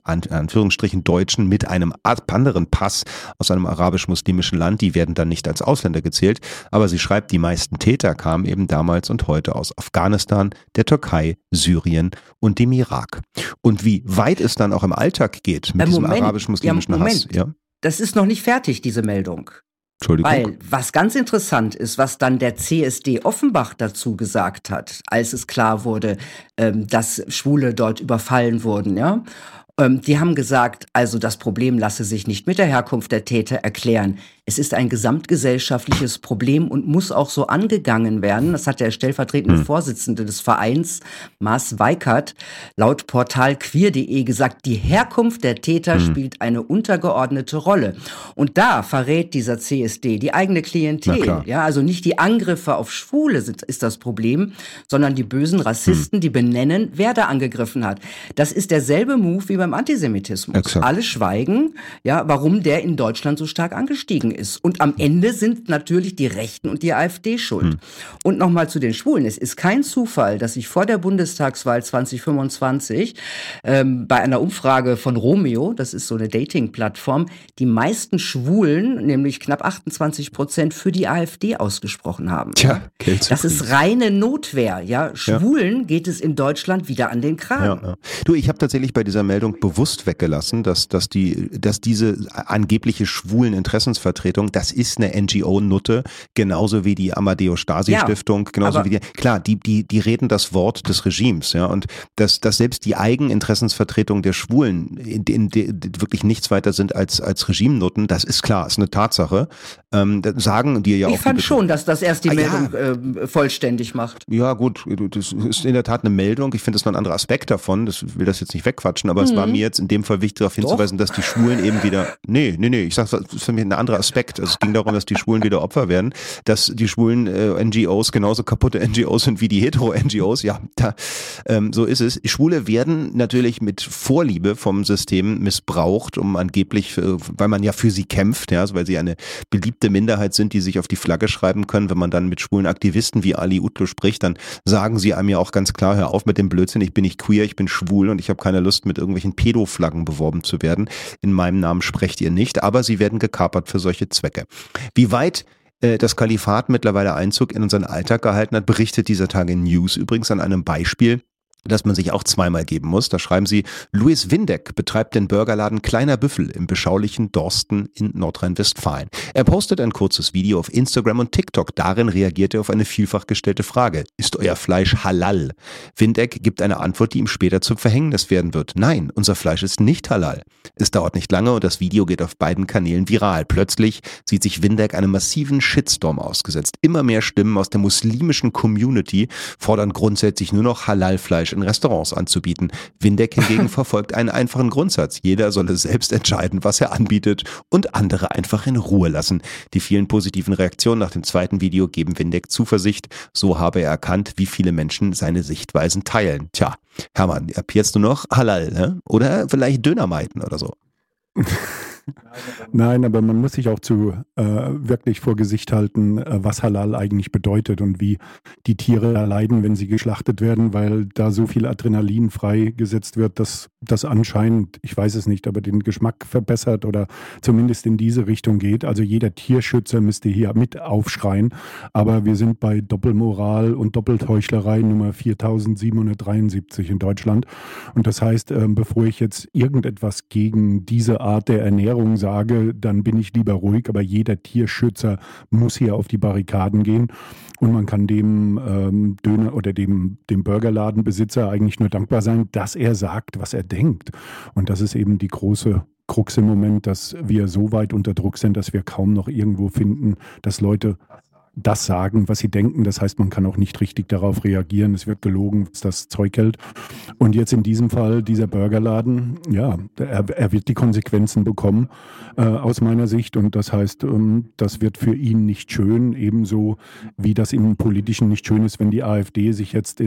Anführungsstrichen Deutschen mit einem anderen Pass aus einem arabisch-muslimischen Land, die werden dann nicht als Ausländer gezählt, aber sie schreibt, die meisten Täter kamen eben damals und heute aus Afghanistan, der Türkei, Syrien und dem Irak. Und wie weit es dann auch im Alltag geht mit diesem arabisch-muslimischen Hass. Ja? Das ist noch nicht fertig, diese Meldung. Entschuldigung. Weil, was ganz interessant ist, was dann der CSD Offenbach dazu gesagt hat, als es klar wurde, dass Schwule dort überfallen wurden, ja. Die haben gesagt, also das Problem lasse sich nicht mit der Herkunft der Täter erklären. Es ist ein gesamtgesellschaftliches Problem und muss auch so angegangen werden. Das hat der stellvertretende Vorsitzende des Vereins, Maas Weikert, laut Portal queer.de gesagt, die Herkunft der Täter spielt eine untergeordnete Rolle. Und da verrät dieser CSD die eigene Klientel. Ja, also nicht die Angriffe auf Schwule ist das Problem, sondern die bösen Rassisten, die benennen, wer da angegriffen hat. Das ist derselbe Move wie beim Antisemitismus. Exakt. Alle schweigen, ja, warum der in Deutschland so stark angestiegen ist. Und am Ende sind natürlich die Rechten und die AfD schuld. Und nochmal zu den Schwulen. Es ist kein Zufall, dass sich vor der Bundestagswahl 2025 bei einer Umfrage von Romeo, das ist so eine Dating-Plattform, die meisten Schwulen, nämlich knapp 28%, für die AfD ausgesprochen haben. Tja, das ist reine Notwehr. Ja, Schwulen geht es in Deutschland wieder an den Kragen. Ja. Du, ich habe tatsächlich bei dieser Meldung bewusst weggelassen, dass diese angebliche schwulen Interessensvertretung, das ist eine NGO-Nutte, genauso wie die Amadeo-Stasi-Stiftung, genauso wie die reden das Wort des Regimes, ja, und dass selbst die Eigeninteressensvertretung der Schwulen in wirklich nichts weiter sind als Regimenutten, das ist klar, ist eine Tatsache. Das sagen dir ja auch. Ich fand schon, dass das erst die Meldung vollständig macht. Ja, gut, das ist in der Tat eine Meldung. Ich finde, das ist noch ein anderer Aspekt davon. Will das jetzt nicht wegquatschen, aber es war mir jetzt in dem Fall wichtig, darauf hinzuweisen, dass die Schwulen eben wieder. Nee, ich sag, das ist für mich ein anderer Aspekt. Also es ging darum, dass die Schwulen wieder Opfer werden, dass die schwulen NGOs genauso kaputte NGOs sind wie die hetero-NGOs. Ja, so ist es. Schwule werden natürlich mit Vorliebe vom System missbraucht, um angeblich, weil man ja für sie kämpft, ja, also weil sie eine beliebte Minderheit sind, die sich auf die Flagge schreiben können. Wenn man dann mit schwulen Aktivisten wie Ali Utlu spricht, dann sagen sie einem ja auch ganz klar, hör auf mit dem Blödsinn, ich bin nicht queer, ich bin schwul und ich habe keine Lust, mit irgendwelchen Pädoflaggen beworben zu werden. In meinem Namen sprecht ihr nicht, aber sie werden gekapert für solche Zwecke. Wie weit das Kalifat mittlerweile Einzug in unseren Alltag gehalten hat, berichtet dieser Tage News übrigens an einem Beispiel, das man sich auch zweimal geben muss. Da schreiben sie, Louis Windeck betreibt den Burgerladen Kleiner Büffel im beschaulichen Dorsten in Nordrhein-Westfalen. Er postet ein kurzes Video auf Instagram und TikTok. Darin reagiert er auf eine vielfach gestellte Frage. Ist euer Fleisch halal? Windeck gibt eine Antwort, die ihm später zum Verhängnis werden wird. Nein, unser Fleisch ist nicht halal. Es dauert nicht lange und das Video geht auf beiden Kanälen viral. Plötzlich sieht sich Windeck einem massiven Shitstorm ausgesetzt. Immer mehr Stimmen aus der muslimischen Community fordern grundsätzlich nur noch Halal-Fleisch in Restaurants anzubieten. Windeck hingegen verfolgt einen einfachen Grundsatz. Jeder solle selbst entscheiden, was er anbietet und andere einfach in Ruhe lassen. Die vielen positiven Reaktionen nach dem zweiten Video geben Windeck Zuversicht. So habe er erkannt, wie viele Menschen seine Sichtweisen teilen. Tja, Hermann, ab jetzt nur noch Halal, ne? Oder vielleicht Döner meiden oder so. Nein, aber man muss sich auch wirklich vor Gesicht halten, was Halal eigentlich bedeutet und wie die Tiere leiden, wenn sie geschlachtet werden, weil da so viel Adrenalin freigesetzt wird, dass das anscheinend, ich weiß es nicht, aber den Geschmack verbessert oder zumindest in diese Richtung geht. Also jeder Tierschützer müsste hier mit aufschreien, aber wir sind bei Doppelmoral und Doppelheuchlerei Nummer 4773 in Deutschland. Und das heißt, bevor ich jetzt irgendetwas gegen diese Art der Ernährung sage, dann bin ich lieber ruhig, aber jeder Tierschützer muss hier auf die Barrikaden gehen und man kann dem Döner oder dem Burgerladenbesitzer eigentlich nur dankbar sein, dass er sagt, was er denkt. Und das ist eben die große Krux im Moment, dass wir so weit unter Druck sind, dass wir kaum noch irgendwo finden, dass Leute das sagen, was sie denken. Das heißt, man kann auch nicht richtig darauf reagieren. Es wird gelogen, was das Zeug hält. Und jetzt in diesem Fall, dieser Burgerladen, ja, er wird die Konsequenzen bekommen, aus meiner Sicht. Und das heißt, das wird für ihn nicht schön, ebenso wie das im Politischen nicht schön ist, wenn die AfD sich jetzt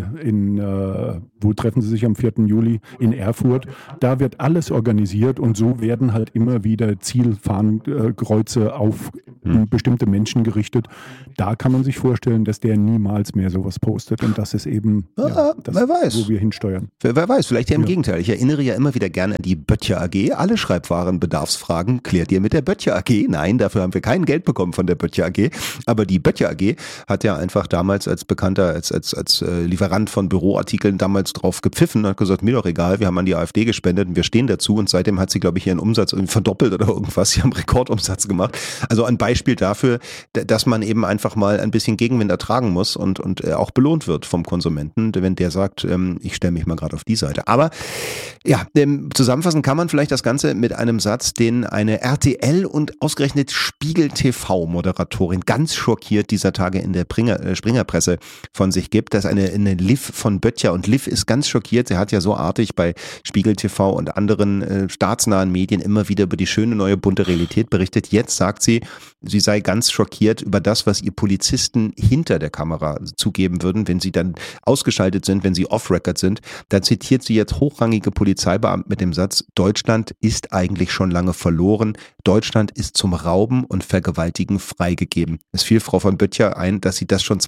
wo treffen sie sich am 4. Juli? In Erfurt. Da wird alles organisiert und so werden halt immer wieder Zielfahnenkreuze an bestimmte Menschen gerichtet. Da kann man sich vorstellen, dass der niemals mehr sowas postet. Und das ist eben das, wer weiß. wo wir hinsteuern. Wer weiß, vielleicht ja im Gegenteil. Ich erinnere ja immer wieder gerne an die Böttcher AG. Alle Schreibwarenbedarfsfragen klärt ihr mit der Böttcher AG. Nein, dafür haben wir kein Geld bekommen von der Böttcher AG. Aber die Böttcher AG hat ja einfach damals als Bekannter, als Lieferant von Büroartikeln damals drauf gepfiffen und hat gesagt, mir doch egal, wir haben an die AfD gespendet und wir stehen dazu. Und seitdem hat sie, glaube ich, ihren Umsatz irgendwie verdoppelt oder irgendwas. Sie haben Rekordumsatz gemacht. Also ein Beispiel dafür, dass man eben einfach mal ein bisschen Gegenwind ertragen muss und auch belohnt wird vom Konsumenten, wenn der sagt, ich stelle mich mal gerade auf die Seite. Aber ja, zusammenfassen kann man vielleicht das Ganze mit einem Satz, den eine RTL und ausgerechnet Spiegel TV-Moderatorin ganz schockiert dieser Tage in der Springerpresse von sich gibt. Das ist eine Liv von Böttcher und Liv ist ganz schockiert. Sie hat ja so artig bei Spiegel TV und anderen staatsnahen Medien immer wieder über die schöne neue bunte Realität berichtet. Jetzt sagt sie sei ganz schockiert über das, was ihr Polizisten hinter der Kamera zugeben würden, wenn sie dann ausgeschaltet sind, wenn sie off-record sind. Da zitiert sie jetzt hochrangige Polizeibeamten mit dem Satz, Deutschland ist eigentlich schon lange verloren. Deutschland ist zum Rauben und Vergewaltigen freigegeben. Es fiel Frau von Böttcher ein, dass sie das schon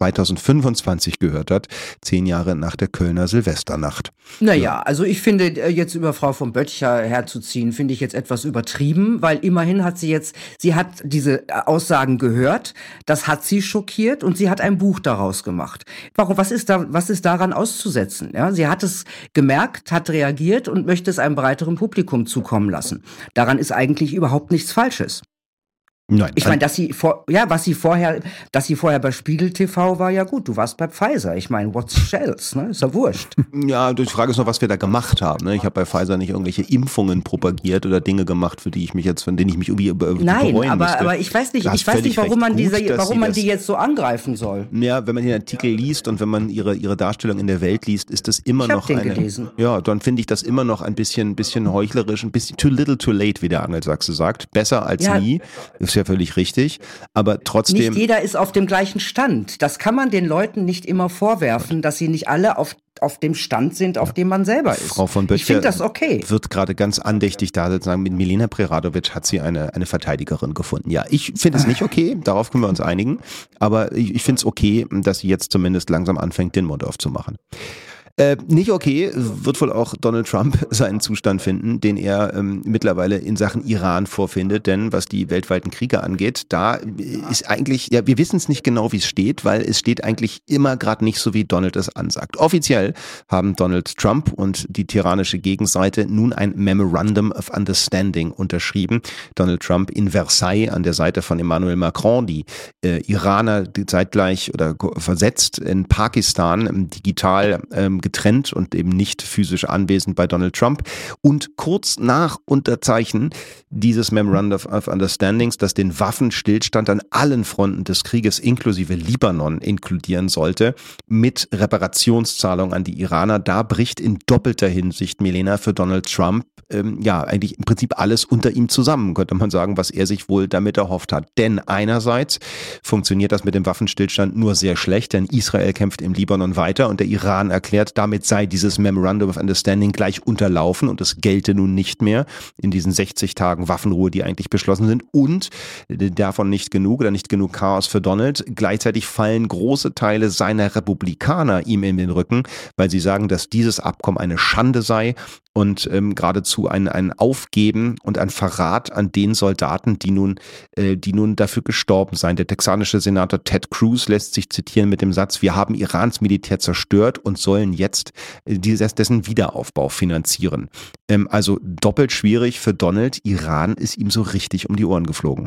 2025 gehört hat, 10 Jahre nach der Kölner Silvesternacht. Naja, also ich finde, jetzt über Frau von Böttcher herzuziehen, finde ich jetzt etwas übertrieben, weil immerhin hat sie hat diese Aussagen gehört, das hat sie schockiert und sie hat ein Buch daraus gemacht. Was ist daran auszusetzen? Ja, sie hat es gemerkt, hat reagiert und möchte es einem breiteren Publikum zukommen lassen. Daran ist eigentlich überhaupt nichts Falsches. Nein. Ich meine, dass sie vorher bei Spiegel TV war, ja gut, du warst bei Pfizer. Ich meine, what's shells, ne? Ist ja wurscht. Ja, die Frage ist noch, was wir da gemacht haben. Ne? Ich habe bei Pfizer nicht irgendwelche Impfungen propagiert oder Dinge gemacht, von denen ich mich irgendwie Nein, bereuen müsste. aber ich weiß nicht, warum man die jetzt so angreifen soll. Ja, wenn man den Artikel liest und wenn man ihre Darstellung in der Welt liest, ist das immer noch gelesen. Ja, dann finde ich das immer noch ein bisschen heuchlerisch, ein bisschen too little too late, wie der Angelsachse sagt. Besser als nie. Ist ja völlig richtig, aber trotzdem... Nicht jeder ist auf dem gleichen Stand. Das kann man den Leuten nicht immer vorwerfen, dass sie nicht alle auf dem Stand sind, auf dem man selber ist. Frau von Böttcher, ich finde das okay. Wird gerade ganz andächtig da sagen, mit Milena Preradovic hat sie eine Verteidigerin gefunden. Ja, ich finde es nicht okay, darauf können wir uns einigen, aber ich finde es okay, dass sie jetzt zumindest langsam anfängt, den Mund aufzumachen. Nicht okay, wird wohl auch Donald Trump seinen Zustand finden, den er mittlerweile in Sachen Iran vorfindet, denn was die weltweiten Kriege angeht, da ist eigentlich, ja, wir wissen es nicht genau, wie es steht, weil es steht eigentlich immer gerade nicht so, wie Donald es ansagt. Offiziell haben Donald Trump und die tyrannische Gegenseite nun ein Memorandum of Understanding unterschrieben. Donald Trump in Versailles an der Seite von Emmanuel Macron, die Iraner die zeitgleich oder versetzt in Pakistan digital getrennt und eben nicht physisch anwesend bei Donald Trump. Und kurz nach Unterzeichnen dieses Memorandum of Understandings, das den Waffenstillstand an allen Fronten des Krieges inklusive Libanon inkludieren sollte, mit Reparationszahlung an die Iraner, da bricht in doppelter Hinsicht, Milena, für Donald Trump eigentlich im Prinzip alles unter ihm zusammen, könnte man sagen, was er sich wohl damit erhofft hat. Denn einerseits funktioniert das mit dem Waffenstillstand nur sehr schlecht, denn Israel kämpft im Libanon weiter und der Iran erklärt, damit sei dieses Memorandum of Understanding gleich unterlaufen und es gelte nun nicht mehr in diesen 60 Tagen Waffenruhe, die eigentlich beschlossen sind, und davon nicht genug Chaos für Donald. Gleichzeitig fallen große Teile seiner Republikaner ihm in den Rücken, weil sie sagen, dass dieses Abkommen eine Schande sei und geradezu ein Aufgeben und ein Verrat an den Soldaten, die nun dafür gestorben seien. Der texanische Senator Ted Cruz lässt sich zitieren mit dem Satz, wir haben Irans Militär zerstört und sollen jetzt dessen Wiederaufbau finanzieren. Also doppelt schwierig für Donald. Iran ist ihm so richtig um die Ohren geflogen.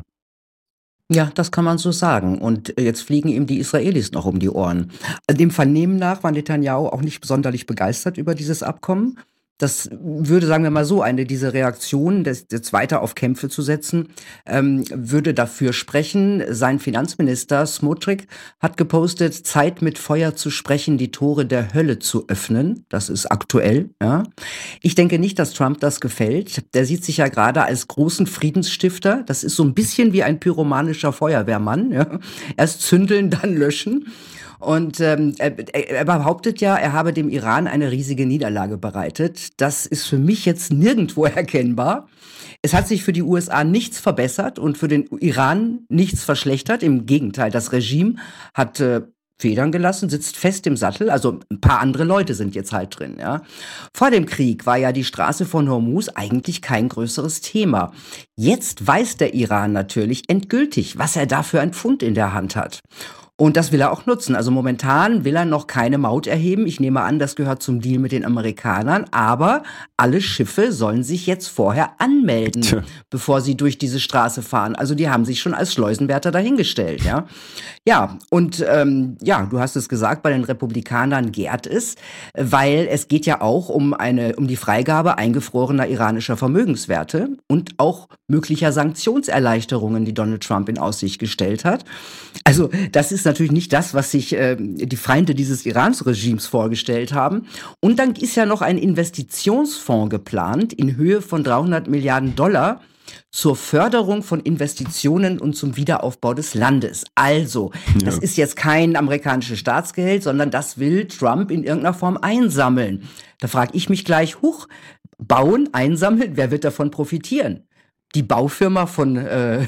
Ja, das kann man so sagen. Und jetzt fliegen ihm die Israelis noch um die Ohren. Dem Vernehmen nach war Netanyahu auch nicht sonderlich begeistert über dieses Abkommen. Das würde, sagen wir mal so, diese Reaktion, jetzt weiter auf Kämpfe zu setzen, würde dafür sprechen. Sein Finanzminister Smotrich hat gepostet, Zeit mit Feuer zu sprechen, die Tore der Hölle zu öffnen. Das ist aktuell, ja. Ich denke nicht, dass Trump das gefällt. Der sieht sich ja gerade als großen Friedensstifter. Das ist so ein bisschen wie ein pyromanischer Feuerwehrmann, ja. Erst zündeln, dann löschen. Und er behauptet ja, er habe dem Iran eine riesige Niederlage bereitet. Das ist für mich jetzt nirgendwo erkennbar. Es hat sich für die USA nichts verbessert und für den Iran nichts verschlechtert. Im Gegenteil, das Regime hat Federn gelassen, sitzt fest im Sattel. Also ein paar andere Leute sind jetzt halt drin. Ja. Vor dem Krieg war ja die Straße von Hormuz eigentlich kein größeres Thema. Jetzt weiß der Iran natürlich endgültig, was er da für ein Pfund in der Hand hat. Und das will er auch nutzen. Also momentan will er noch keine Maut erheben. Ich nehme an, das gehört zum Deal mit den Amerikanern. Aber alle Schiffe sollen sich jetzt vorher anmelden, bevor sie durch diese Straße fahren. Also die haben sich schon als Schleusenwärter dahingestellt. Ja, ja. Und du hast es gesagt, bei den Republikanern gärt es, weil es geht ja auch um die Freigabe eingefrorener iranischer Vermögenswerte und auch möglicher Sanktionserleichterungen, die Donald Trump in Aussicht gestellt hat. Also das ist natürlich nicht das, was sich die Feinde dieses Irans-Regimes vorgestellt haben. Und dann ist ja noch ein Investitionsfonds geplant in Höhe von $300 Milliarden zur Förderung von Investitionen und zum Wiederaufbau des Landes. Also, das ist jetzt kein amerikanisches Staatsgeld, sondern das will Trump in irgendeiner Form einsammeln. Da frage ich mich gleich, bauen, einsammeln, wer wird davon profitieren? Die Baufirma von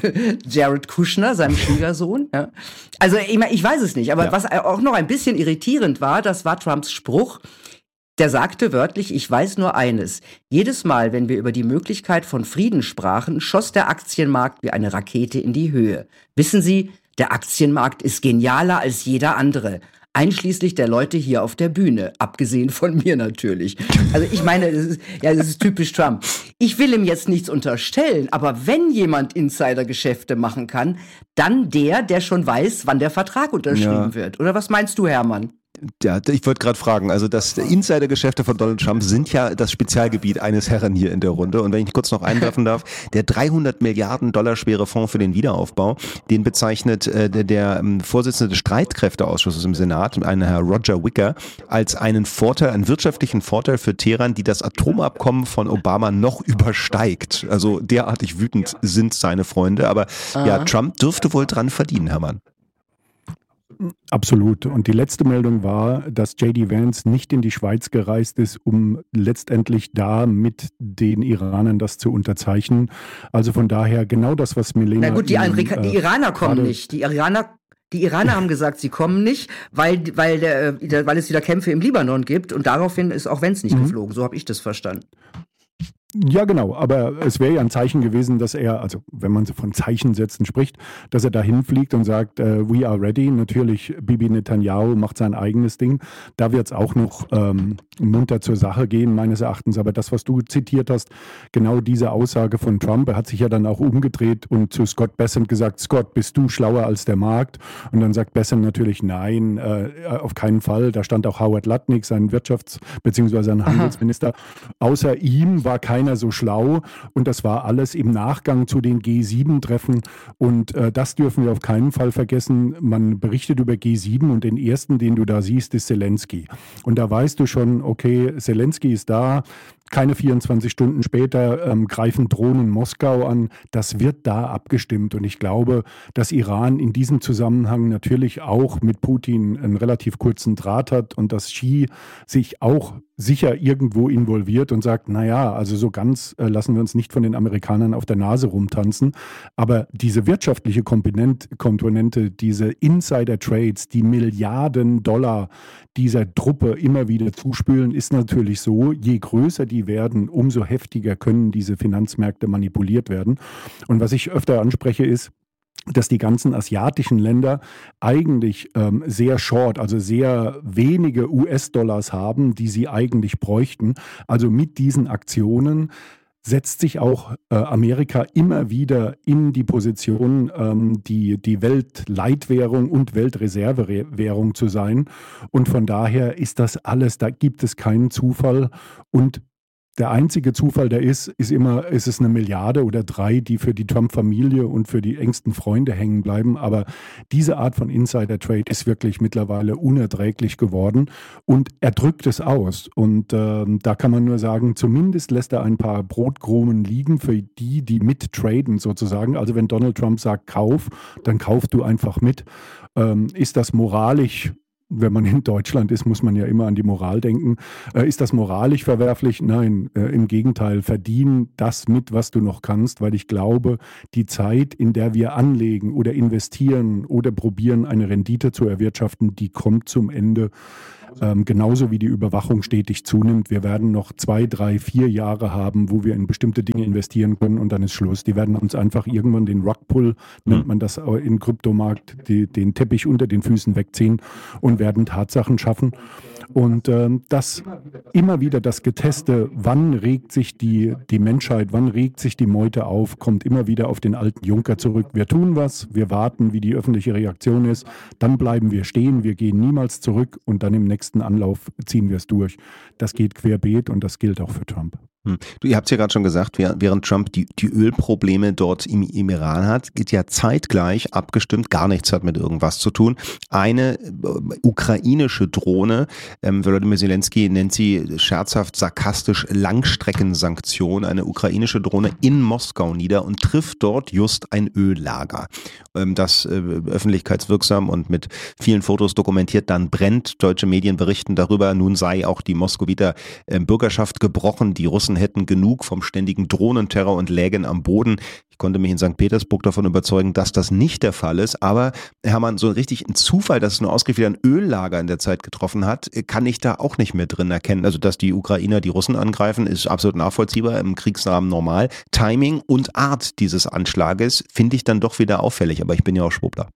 Jared Kushner, seinem Schwiegersohn. Ja. Also ich weiß es nicht, aber was auch noch ein bisschen irritierend war, das war Trumps Spruch. Der sagte wörtlich, ich weiß nur eines. Jedes Mal, wenn wir über die Möglichkeit von Frieden sprachen, schoss der Aktienmarkt wie eine Rakete in die Höhe. Wissen Sie, der Aktienmarkt ist genialer als jeder andere. Einschließlich der Leute hier auf der Bühne, abgesehen von mir natürlich. Also ich meine, das ist typisch Trump. Ich will ihm jetzt nichts unterstellen, aber wenn jemand Insidergeschäfte machen kann, dann der schon weiß, wann der Vertrag unterschrieben wird. Oder was meinst du, Hermann? Ja, ich wollte gerade fragen, also das Insidergeschäfte von Donald Trump sind ja das Spezialgebiet eines Herren hier in der Runde. Und wenn ich kurz noch einwerfen darf, der $300 Milliarden schwere Fonds für den Wiederaufbau, den bezeichnet der Vorsitzende des Streitkräfteausschusses im Senat, ein Herr Roger Wicker, als einen wirtschaftlichen Vorteil für Teheran, die das Atomabkommen von Obama noch übersteigt. Also derartig wütend sind seine Freunde. Aber ja, Trump dürfte wohl dran verdienen, Hermann. Absolut. Und die letzte Meldung war, dass J.D. Vance nicht in die Schweiz gereist ist, um letztendlich da mit den Iranern das zu unterzeichnen. Also von daher genau das, was Milena... Na gut, die Iraner kommen nicht. Die Iraner haben gesagt, sie kommen nicht, weil es wieder Kämpfe im Libanon gibt. Und daraufhin ist auch Vance nicht geflogen. So habe ich das verstanden. Ja, genau, aber es wäre ja ein Zeichen gewesen, dass er, also wenn man so von Zeichen setzen spricht, dass er dahin fliegt und sagt, we are ready. Natürlich, Bibi Netanyahu macht sein eigenes Ding. Da wird es auch noch munter zur Sache gehen, meines Erachtens. Aber das, was du zitiert hast, genau diese Aussage von Trump, er hat sich ja dann auch umgedreht und zu Scott Bessent gesagt, Scott, bist du schlauer als der Markt? Und dann sagt Bessent natürlich, nein, auf keinen Fall. Da stand auch Howard Lutnick, sein bzw. sein Handelsminister. Außer ihm war keiner so schlau und das war alles im Nachgang zu den G7-Treffen und das dürfen wir auf keinen Fall vergessen. Man berichtet über G7 und den ersten, den du da siehst, ist Zelensky. Und da weißt du schon, okay, Zelensky ist da, keine 24 Stunden später greifen Drohnen Moskau an. Das wird da abgestimmt. Und ich glaube, dass Iran in diesem Zusammenhang natürlich auch mit Putin einen relativ kurzen Draht hat und dass Xi sich auch sicher irgendwo involviert und sagt, naja, also so ganz lassen wir uns nicht von den Amerikanern auf der Nase rumtanzen. Aber diese wirtschaftliche Komponente, diese Insider-Trades, die Milliarden Dollar dieser Truppe immer wieder zuspülen, ist natürlich so, je größer die werden, umso heftiger können diese Finanzmärkte manipuliert werden. Und was ich öfter anspreche ist, dass die ganzen asiatischen Länder eigentlich sehr short, also sehr wenige US-Dollars haben, die sie eigentlich bräuchten. Also mit diesen Aktionen setzt sich auch Amerika immer wieder in die Position, die Weltleitwährung und Weltreservewährung zu sein. Und von daher ist das alles, da gibt es keinen Zufall. Und der einzige Zufall, der ist immer, ist es 1 Milliarde oder 3, die für die Trump-Familie und für die engsten Freunde hängen bleiben. Aber diese Art von Insider-Trade ist wirklich mittlerweile unerträglich geworden und er drückt es aus. Und da kann man nur sagen, zumindest lässt er ein paar Brotkrumen liegen für die mittraden sozusagen. Also wenn Donald Trump sagt, kauf, dann kauf du einfach mit. Ist das moralisch wenn man in Deutschland ist, muss man ja immer an die Moral denken. Ist das moralisch verwerflich? Nein, im Gegenteil. Verdien das mit, was du noch kannst, weil ich glaube, die Zeit, in der wir anlegen oder investieren oder probieren, eine Rendite zu erwirtschaften, die kommt zum Ende. Genauso wie die Überwachung stetig zunimmt. Wir werden noch 2, 3, 4 Jahre haben, wo wir in bestimmte Dinge investieren können und dann ist Schluss. Die werden uns einfach irgendwann den Rugpull, nennt man das im Kryptomarkt, den Teppich unter den Füßen wegziehen und werden Tatsachen schaffen. Und das immer wieder das Geteste, wann regt sich die Menschheit, wann regt sich die Meute auf, kommt immer wieder auf den alten Juncker zurück. Wir tun was, wir warten, wie die öffentliche Reaktion ist, dann bleiben wir stehen, wir gehen niemals zurück und dann im nächsten Anlauf ziehen wir es durch. Das geht querbeet und das gilt auch für Trump. Du, ihr habt es ja gerade schon gesagt, während Trump die Ölprobleme dort im Iran hat, geht ja zeitgleich abgestimmt, gar nichts hat mit irgendwas zu tun. Eine ukrainische Drohne, Volodymyr Zelensky nennt sie scherzhaft, sarkastisch Langstreckensanktion, eine ukrainische Drohne in Moskau nieder und trifft dort just ein Öllager. Das öffentlichkeitswirksam und mit vielen Fotos dokumentiert dann brennt. Deutsche Medien berichten darüber, nun sei auch die Moskowiter Bürgerschaft gebrochen, die Russen hätten genug vom ständigen Drohnenterror und lägen am Boden. Ich konnte mich in St. Petersburg davon überzeugen, dass das nicht der Fall ist. Aber Hermann, so richtig ein Zufall, dass es nur ausgerechnet wieder ein Öllager in der Zeit getroffen hat, kann ich da auch nicht mehr drin erkennen. Also, dass die Ukrainer die Russen angreifen, ist absolut nachvollziehbar, im Kriegsrahmen normal. Timing und Art dieses Anschlages finde ich dann doch wieder auffällig. Aber ich bin ja auch Schwurbler.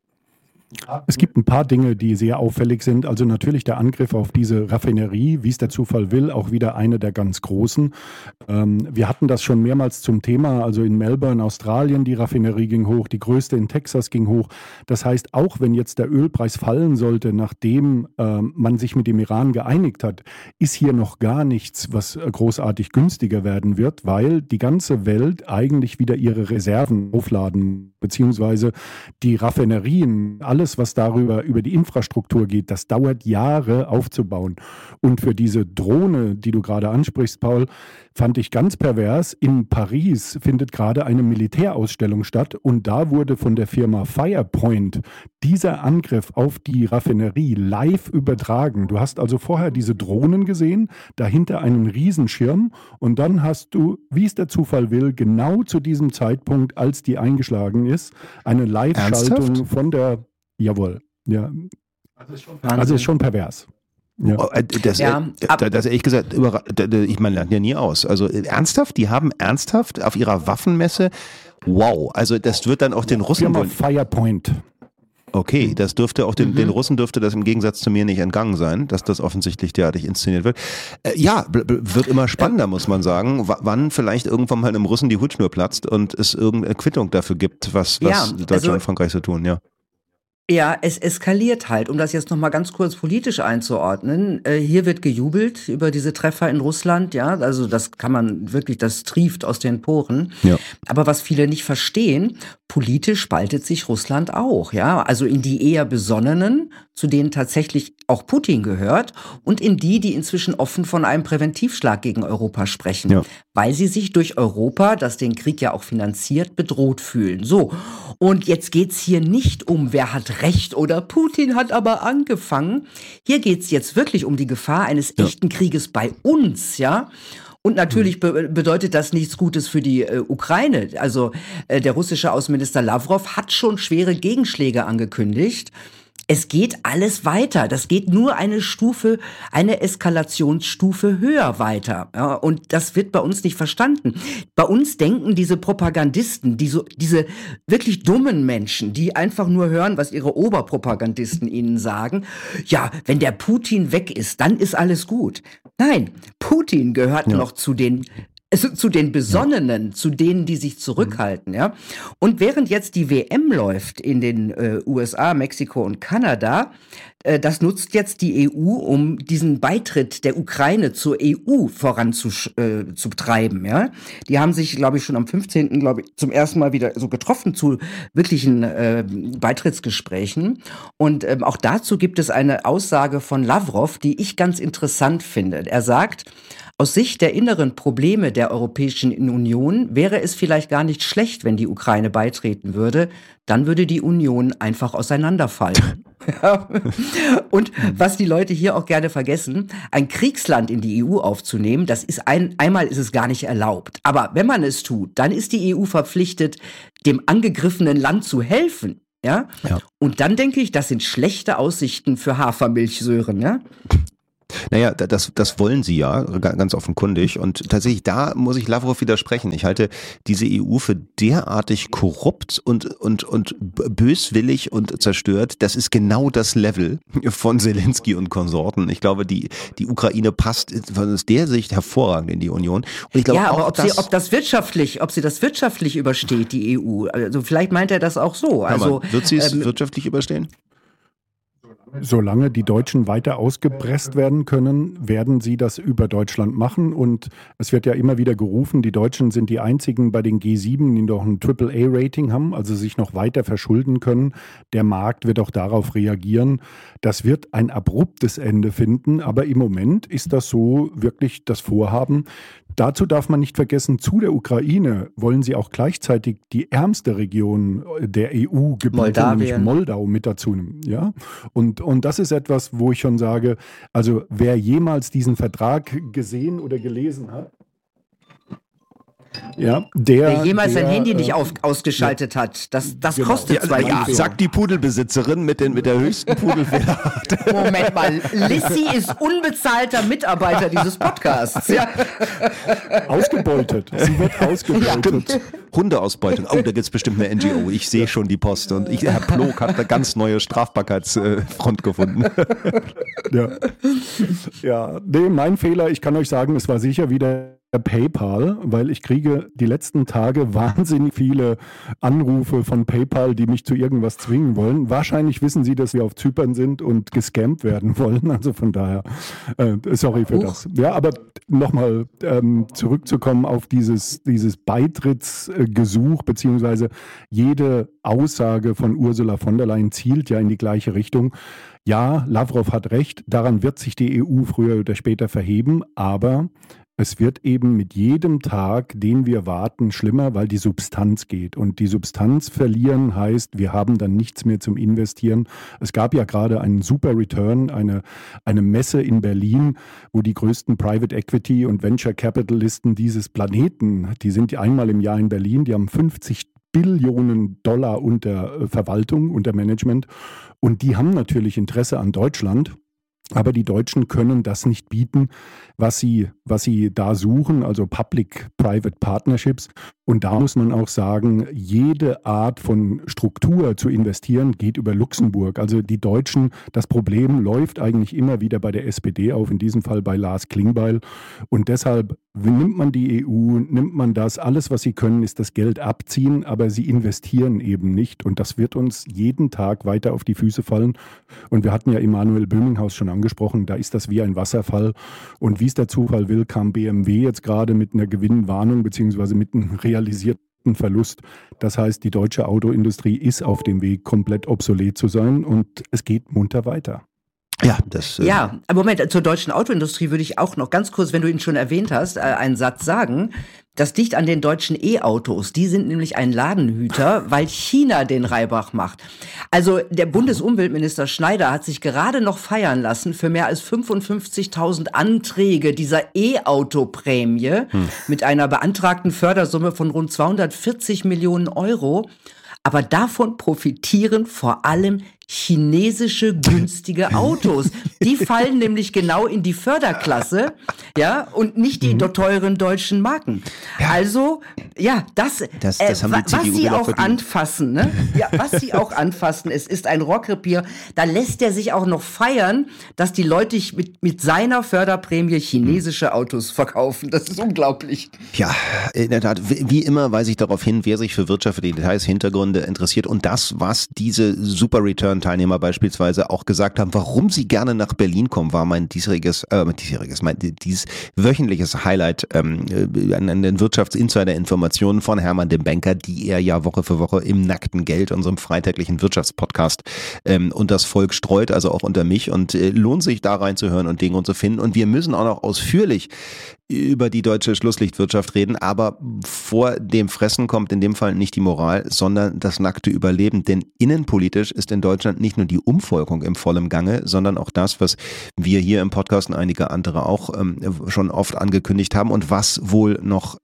Es gibt ein paar Dinge, die sehr auffällig sind. Also natürlich der Angriff auf diese Raffinerie, wie es der Zufall will, auch wieder eine der ganz großen. Wir hatten das schon mehrmals zum Thema, also in Melbourne, Australien, die Raffinerie ging hoch, die größte in Texas ging hoch. Das heißt, auch wenn jetzt der Ölpreis fallen sollte, nachdem man sich mit dem Iran geeinigt hat, ist hier noch gar nichts, was großartig günstiger werden wird, weil die ganze Welt eigentlich wieder ihre Reserven aufladen, beziehungsweise die Raffinerien, alles, was über die Infrastruktur geht, das dauert Jahre aufzubauen. Und für diese Drohne, die du gerade ansprichst, Paul, fand ich ganz pervers. In Paris findet gerade eine Militärausstellung statt und da wurde von der Firma Firepoint dieser Angriff auf die Raffinerie live übertragen. Du hast also vorher diese Drohnen gesehen, dahinter einen Riesenschirm und dann hast du, wie es der Zufall will, genau zu diesem Zeitpunkt, als die eingeschlagen ist, eine Live-Schaltung von der... Jawohl, ja. Also ist schon pervers. Ja. Das ehrlich gesagt, ich meine, lernt ja nie aus. Also ernsthaft, die haben ernsthaft auf ihrer Waffenmesse, wow, also das wird dann auch den Russen... Firepoint. Okay, das dürfte auch den Russen dürfte das im Gegensatz zu mir nicht entgangen sein, dass das offensichtlich derartig inszeniert wird. Wird immer spannender, muss man sagen, wann vielleicht irgendwann mal einem Russen die Hutschnur platzt und es irgendeine Quittung dafür gibt, was Deutschland und Frankreich so tun, ja. Ja, es eskaliert halt, um das jetzt nochmal ganz kurz politisch einzuordnen. Hier wird gejubelt über diese Treffer in Russland, ja, also das kann man wirklich, das trieft aus den Poren. Ja. Aber was viele nicht verstehen, politisch spaltet sich Russland auch, ja, also in die eher Besonnenen, zu denen tatsächlich auch Putin gehört, und in die inzwischen offen von einem Präventivschlag gegen Europa sprechen, weil sie sich durch Europa, das den Krieg ja auch finanziert, bedroht fühlen. So, und jetzt geht's hier nicht um, wer hat Recht oder Putin hat aber angefangen. Hier geht's jetzt wirklich um die Gefahr eines echten Krieges bei uns, ja. Und natürlich bedeutet das nichts Gutes für die Ukraine. Also der russische Außenminister Lavrov hat schon schwere Gegenschläge angekündigt. Es geht alles weiter. Das geht nur eine Eskalationsstufe höher weiter. Ja, und das wird bei uns nicht verstanden. Bei uns denken diese Propagandisten, diese wirklich dummen Menschen, die einfach nur hören, was ihre Oberpropagandisten ihnen sagen. Ja, wenn der Putin weg ist, dann ist alles gut. Nein, Putin gehört noch zu den Besonnenen, zu denen, die sich zurückhalten, ja. Und während jetzt die WM läuft in den USA, Mexiko und Kanada, das nutzt jetzt die EU, um diesen Beitritt der Ukraine zur EU voranzutreiben, ja. Die haben sich, glaube ich, schon am 15. Zum ersten Mal wieder so getroffen zu wirklichen Beitrittsgesprächen. Und auch dazu gibt es eine Aussage von Lavrov, die ich ganz interessant finde. Er sagt, Aus Sicht der inneren Probleme der Europäischen Union wäre es vielleicht gar nicht schlecht, wenn die Ukraine beitreten würde. Dann würde die Union einfach auseinanderfallen. Ja. Und was die Leute hier auch gerne vergessen, ein Kriegsland in die EU aufzunehmen, das ist einmal ist es gar nicht erlaubt. Aber wenn man es tut, dann ist die EU verpflichtet, dem angegriffenen Land zu helfen. Ja? Und dann denke ich, das sind schlechte Aussichten für Hafermilchsäuren, ja. Naja, das wollen sie ja, ganz offenkundig. Und tatsächlich, da muss ich Lavrov widersprechen. Ich halte diese EU für derartig korrupt und böswillig und zerstört. Das ist genau das Level von Zelensky und Konsorten. Ich glaube, die Ukraine passt aus der Sicht hervorragend in die Union. Und ich glaube ja, aber auch, ob sie das wirtschaftlich übersteht, die EU. Also vielleicht meint er das auch so. Also, wird sie es wirtschaftlich überstehen? Solange die Deutschen weiter ausgepresst werden können, werden sie das über Deutschland machen. Und es wird ja immer wieder gerufen, die Deutschen sind die einzigen bei den G7, die noch ein AAA-Rating haben, also sich noch weiter verschulden können. Der Markt wird auch darauf reagieren. Das wird ein abruptes Ende finden, aber im Moment ist das so wirklich das Vorhaben. Dazu darf man nicht vergessen, zu der Ukraine wollen sie auch gleichzeitig die ärmste Region der EU-Gebiete, nämlich Moldau, mit dazu nehmen. Ja? Und das ist etwas, wo ich schon sage, also wer jemals diesen Vertrag gesehen oder gelesen hat, ja, wer jemals sein Handy nicht ausgeschaltet hat, das genau. Kostet 2 Euro. Ja, sagt die Pudelbesitzerin mit der höchsten Pudelfehlerrate. Moment mal, Lissy ist unbezahlter Mitarbeiter dieses Podcasts. Ja. Ausgebeutet. Sie wird ausgebeutet. Ja. Hundeausbeutung. Oh, da gibt es bestimmt eine NGO. Ich sehe schon die Post. Und Herr Plog hat eine ganz neue Strafbarkeitsfront gefunden. Ja, nee, mein Fehler, ich kann euch sagen, es war sicher wieder PayPal, weil ich kriege die letzten Tage wahnsinnig viele Anrufe von PayPal, die mich zu irgendwas zwingen wollen. Wahrscheinlich wissen sie, dass wir auf Zypern sind und gescammt werden wollen. Also von daher, sorry für das. Ja, aber nochmal zurückzukommen auf dieses Beitrittsgesuch, beziehungsweise jede Aussage von Ursula von der Leyen zielt ja in die gleiche Richtung. Ja, Lavrov hat recht, daran wird sich die EU früher oder später verheben, aber es wird eben mit jedem Tag, den wir warten, schlimmer, weil die Substanz geht. Und die Substanz verlieren heißt, wir haben dann nichts mehr zum Investieren. Es gab ja gerade einen super Return, eine Messe in Berlin, wo die größten Private Equity und Venture Capitalisten dieses Planeten, die sind einmal im Jahr in Berlin, die haben 50 Billionen Dollar unter Verwaltung, unter Management. Und die haben natürlich Interesse an Deutschland. Aber die Deutschen können das nicht bieten, was sie da suchen, also Public-Private Partnerships. Und da muss man auch sagen, jede Art von Struktur zu investieren geht über Luxemburg. Also die Deutschen, das Problem läuft eigentlich immer wieder bei der SPD auf, in diesem Fall bei Lars Klingbeil. Und deshalb nimmt man die EU, nimmt man das, alles was sie können, ist das Geld abziehen, aber sie investieren eben nicht. Und das wird uns jeden Tag weiter auf die Füße fallen. Und wir hatten ja Emanuel Böminghaus schon angesprochen, da ist das wie ein Wasserfall. Und wie es der Zufall will, kam BMW jetzt gerade mit einer Gewinnwarnung beziehungsweise mit einem realisierten Verlust. Das heißt, die deutsche Autoindustrie ist auf dem Weg, komplett obsolet zu sein und es geht munter weiter. Ja, aber Moment, zur deutschen Autoindustrie würde ich auch noch ganz kurz, wenn du ihn schon erwähnt hast, einen Satz sagen. Das liegt an den deutschen E-Autos. Die sind nämlich ein Ladenhüter, weil China den Reibach macht. Also der Bundesumweltminister Schneider hat sich gerade noch feiern lassen für mehr als 55.000 Anträge dieser E-Auto-Prämie mit einer beantragten Fördersumme von rund 240 Millionen Euro. Aber davon profitieren vor allem chinesische günstige Autos. Die fallen nämlich genau in die Förderklasse, ja, und nicht die teuren deutschen Marken. Ja. Also, ja, das haben was sie auch anfassen, ne? Ja, was sie auch anfassen, es ist ein Rohrkrepierer. Da lässt er sich auch noch feiern, dass die Leute mit seiner Förderprämie chinesische Autos verkaufen. Das ist unglaublich. Ja, in der Tat, wie immer weise ich darauf hin, wer sich für wirtschaftliche Details, Hintergründe interessiert und das, was diese Super Return Teilnehmer beispielsweise auch gesagt haben, warum sie gerne nach Berlin kommen, war mein dieses wöchentliches Highlight an den Wirtschaftsinsider-Informationen von Hermann dem Banker, die er ja Woche für Woche im nackten Geld, unserem freitäglichen Wirtschaftspodcast, und das Volk streut, also auch unter mich und lohnt sich da reinzuhören und Dinge zu finden und wir müssen auch noch ausführlich über die deutsche Schlusslichtwirtschaft reden, aber vor dem Fressen kommt in dem Fall nicht die Moral, sondern das nackte Überleben. Denn innenpolitisch ist in Deutschland nicht nur die Umvolkung im vollen Gange, sondern auch das, was wir hier im Podcast und einige andere auch schon oft angekündigt haben und was sich wohl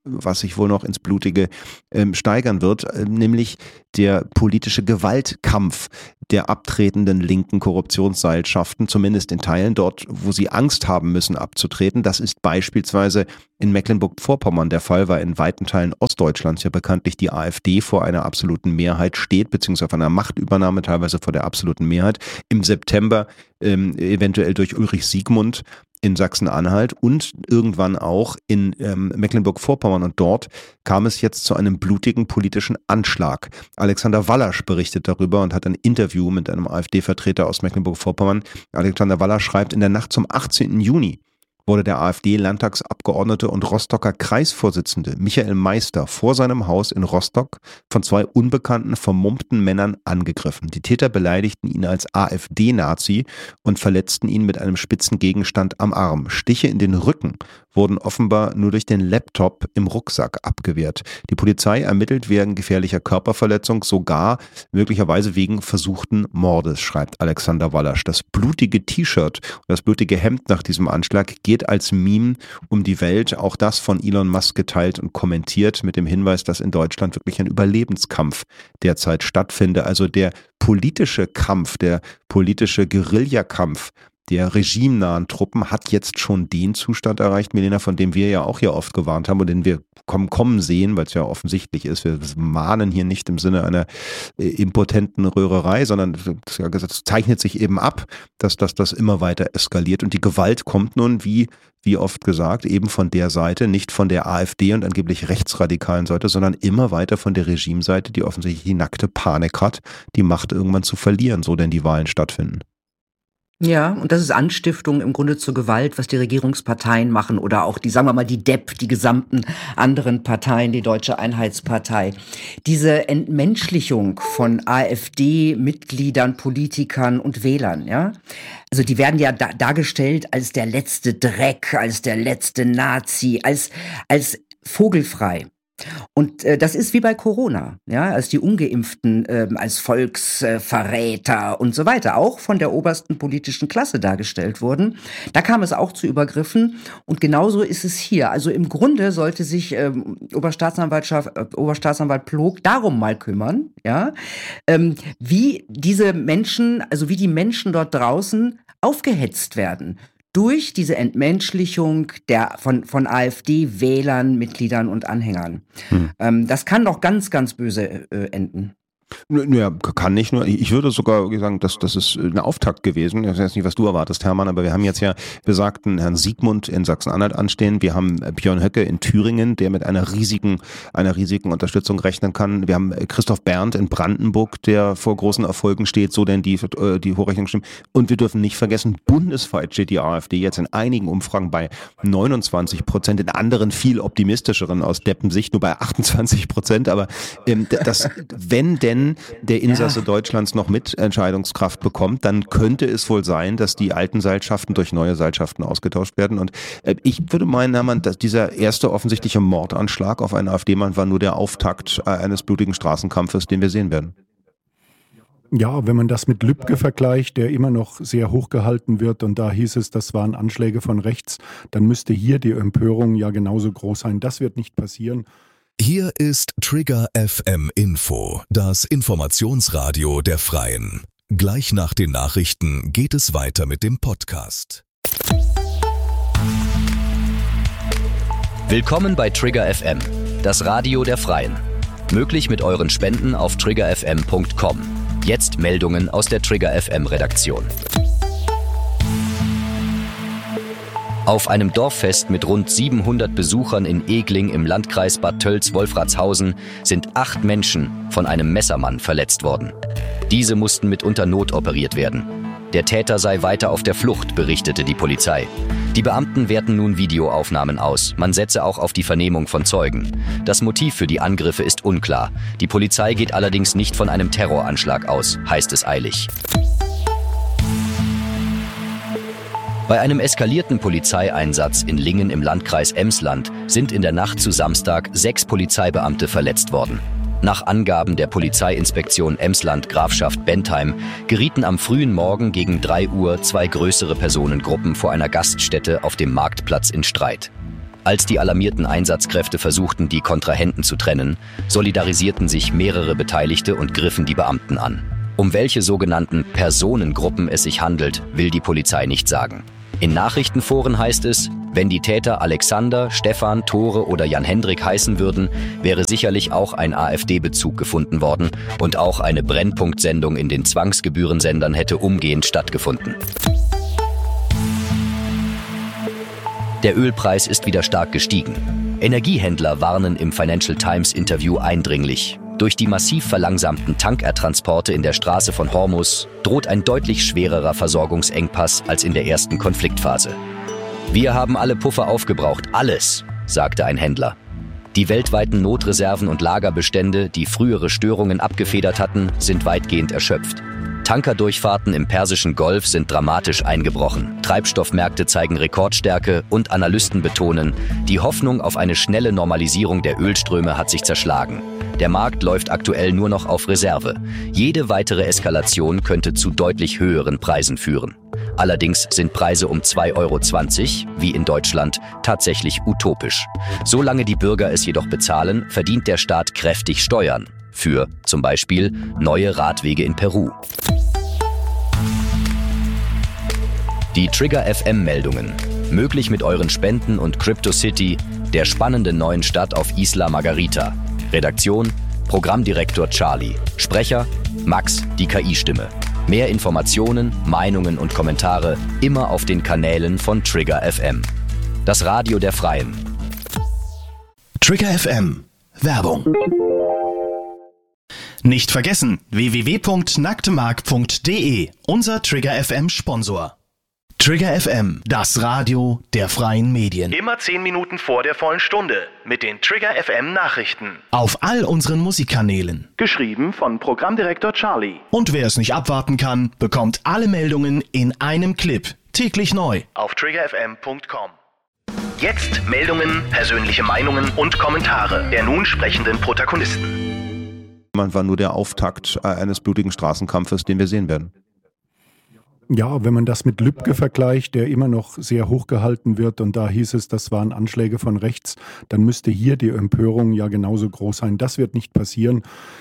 noch ins Blutige steigern wird, nämlich der politische Gewaltkampf der abtretenden linken Korruptionsseilschaften, zumindest in Teilen dort, wo sie Angst haben müssen abzutreten. Das ist beispielsweise in Mecklenburg-Vorpommern der Fall, weil in weiten Teilen Ostdeutschlands ja bekanntlich die AfD vor einer absoluten Mehrheit steht, beziehungsweise vor einer Machtübernahme, teilweise vor der absoluten Mehrheit. Im September eventuell durch Ulrich Siegmund in Sachsen-Anhalt und irgendwann auch in Mecklenburg-Vorpommern. Und dort kam es jetzt zu einem blutigen politischen Anschlag. Alexander Wallasch berichtet darüber und hat ein Interview mit einem AfD-Vertreter aus Mecklenburg-Vorpommern. Alexander Wallasch schreibt, in der Nacht zum 18. Juni wurde der AfD-Landtagsabgeordnete und Rostocker Kreisvorsitzende Michael Meister vor seinem Haus in Rostock von zwei unbekannten, vermummten Männern angegriffen. Die Täter beleidigten ihn als AfD-Nazi und verletzten ihn mit einem spitzen Gegenstand am Arm. Stiche in den Rücken wurden offenbar nur durch den Laptop im Rucksack abgewehrt. Die Polizei ermittelt wegen gefährlicher Körperverletzung, sogar möglicherweise wegen versuchten Mordes, schreibt Alexander Wallasch. Das blutige T-Shirt und das blutige Hemd nach diesem Anschlag geht als Meme um die Welt. Auch das von Elon Musk geteilt und kommentiert mit dem Hinweis, dass in Deutschland wirklich ein Überlebenskampf derzeit stattfinde. Also der politische Kampf, der politische Guerillakampf der regimenahen Truppen hat jetzt schon den Zustand erreicht, Milena, von dem wir ja auch hier oft gewarnt haben und den wir kommen sehen, weil es ja offensichtlich ist. Wir mahnen hier nicht im Sinne einer impotenten Röhrerei, sondern es zeichnet sich eben ab, dass das immer weiter eskaliert. Und die Gewalt kommt nun, wie oft gesagt, eben von der Seite, nicht von der AfD und angeblich rechtsradikalen Seite, sondern immer weiter von der Regimeseite, die offensichtlich die nackte Panik hat, die Macht irgendwann zu verlieren, so denn die Wahlen stattfinden. Ja, und das ist Anstiftung im Grunde zur Gewalt, was die Regierungsparteien machen oder auch die, sagen wir mal, die DEP, die gesamten anderen Parteien, die Deutsche Einheitspartei. Diese Entmenschlichung von AfD-Mitgliedern, Politikern und Wählern, ja. Also die werden ja dargestellt als der letzte Dreck, als der letzte Nazi, als vogelfrei. Und das ist wie bei Corona, ja, als die Ungeimpften als Volksverräter und so weiter auch von der obersten politischen Klasse dargestellt wurden. Da kam es auch zu Übergriffen und genauso ist es hier. Also im Grunde sollte sich Oberstaatsanwalt Plog darum mal kümmern, ja, wie diese Menschen, also wie die Menschen dort draußen aufgehetzt werden. Durch diese Entmenschlichung von AfD-Wählern, Mitgliedern und Anhängern. Das kann doch ganz, ganz böse enden. Naja, kann nicht nur. Ich würde sogar sagen, das ist ein Auftakt gewesen. Ich weiß nicht, was du erwartest, Hermann, aber wir haben jetzt ja besagten Herrn Siegmund in Sachsen-Anhalt anstehen. Wir haben Björn Höcke in Thüringen, der mit einer riesigen Unterstützung rechnen kann. Wir haben Christoph Berndt in Brandenburg, der vor großen Erfolgen steht, so denn die Hochrechnung stimmt. Und wir dürfen nicht vergessen, bundesweit steht die AfD jetzt in einigen Umfragen bei 29%, in anderen viel optimistischeren aus Deppensicht nur bei 28%. Aber wenn denn der Insasse Deutschlands noch Mitentscheidungskraft bekommt, dann könnte es wohl sein, dass die alten Seilschaften durch neue Seilschaften ausgetauscht werden. Und ich würde meinen, Hermann, dass dieser erste offensichtliche Mordanschlag auf einen AfD-Mann war nur der Auftakt eines blutigen Straßenkampfes, den wir sehen werden. Ja, wenn man das mit Lübcke vergleicht, der immer noch sehr hoch gehalten wird und da hieß es, das waren Anschläge von rechts, dann müsste hier die Empörung ja genauso groß sein. Das wird nicht passieren. Hier ist Trigger FM Info, das Informationsradio der Freien. Gleich nach den Nachrichten geht es weiter mit dem Podcast. Willkommen bei Trigger FM, das Radio der Freien. Möglich mit euren Spenden auf triggerfm.com. Jetzt Meldungen aus der Trigger FM Redaktion. Auf einem Dorffest mit rund 700 Besuchern in Egling im Landkreis Bad Tölz-Wolfratshausen sind 8 Menschen von einem Messermann verletzt worden. Diese mussten mitunter notoperiert werden. Der Täter sei weiter auf der Flucht, berichtete die Polizei. Die Beamten werten nun Videoaufnahmen aus. Man setze auch auf die Vernehmung von Zeugen. Das Motiv für die Angriffe ist unklar. Die Polizei geht allerdings nicht von einem Terroranschlag aus, heißt es eilig. Bei einem eskalierten Polizeieinsatz in Lingen im Landkreis Emsland sind in der Nacht zu Samstag 6 Polizeibeamte verletzt worden. Nach Angaben der Polizeiinspektion Emsland-Grafschaft Bentheim gerieten am frühen Morgen gegen 3 Uhr 2 größere Personengruppen vor einer Gaststätte auf dem Marktplatz in Streit. Als die alarmierten Einsatzkräfte versuchten, die Kontrahenten zu trennen, solidarisierten sich mehrere Beteiligte und griffen die Beamten an. Um welche sogenannten Personengruppen es sich handelt, will die Polizei nicht sagen. In Nachrichtenforen heißt es, wenn die Täter Alexander, Stefan, Tore oder Jan-Hendrik heißen würden, wäre sicherlich auch ein AfD-Bezug gefunden worden und auch eine Brennpunktsendung in den Zwangsgebührensendern hätte umgehend stattgefunden. Der Ölpreis ist wieder stark gestiegen. Energiehändler warnen im Financial Times-Interview eindringlich. Durch die massiv verlangsamten Tankertransporte in der Straße von Hormuz droht ein deutlich schwererer Versorgungsengpass als in der ersten Konfliktphase. Wir haben alle Puffer aufgebraucht, alles, sagte ein Händler. Die weltweiten Notreserven und Lagerbestände, die frühere Störungen abgefedert hatten, sind weitgehend erschöpft. Tankerdurchfahrten im Persischen Golf sind dramatisch eingebrochen. Treibstoffmärkte zeigen Rekordstärke und Analysten betonen, die Hoffnung auf eine schnelle Normalisierung der Ölströme hat sich zerschlagen. Der Markt läuft aktuell nur noch auf Reserve. Jede weitere Eskalation könnte zu deutlich höheren Preisen führen. Allerdings sind Preise um 2,20 € wie in Deutschland tatsächlich utopisch. Solange die Bürger es jedoch bezahlen, verdient der Staat kräftig Steuern. Für zum Beispiel neue Radwege in Peru. Die Trigger FM-Meldungen. Möglich mit euren Spenden und CryptoCity, der spannenden neuen Stadt auf Isla Margarita. Redaktion: Programmdirektor Charlie. Sprecher: Max, die KI-Stimme. Mehr Informationen, Meinungen und Kommentare immer auf den Kanälen von Trigger FM. Das Radio der Freien. Trigger FM. Werbung. Nicht vergessen, www.nacktmark.de, unser Trigger FM Sponsor. Trigger FM, das Radio der freien Medien. Immer 10 Minuten vor der vollen Stunde mit den Trigger FM Nachrichten. Auf all unseren Musikkanälen. Geschrieben von Programmdirektor Charlie. Und wer es nicht abwarten kann, bekommt alle Meldungen in einem Clip. Täglich neu. Auf triggerfm.com. Jetzt Meldungen, persönliche Meinungen und Kommentare der nun sprechenden Protagonisten. Man war nur der Auftakt eines blutigen Straßenkampfes, den wir sehen werden. Ja, wenn man das mit Lübcke vergleicht, der immer noch sehr hochgehalten wird und da hieß es, das waren Anschläge von rechts, dann müsste hier die Empörung ja genauso groß sein. Das wird nicht passieren.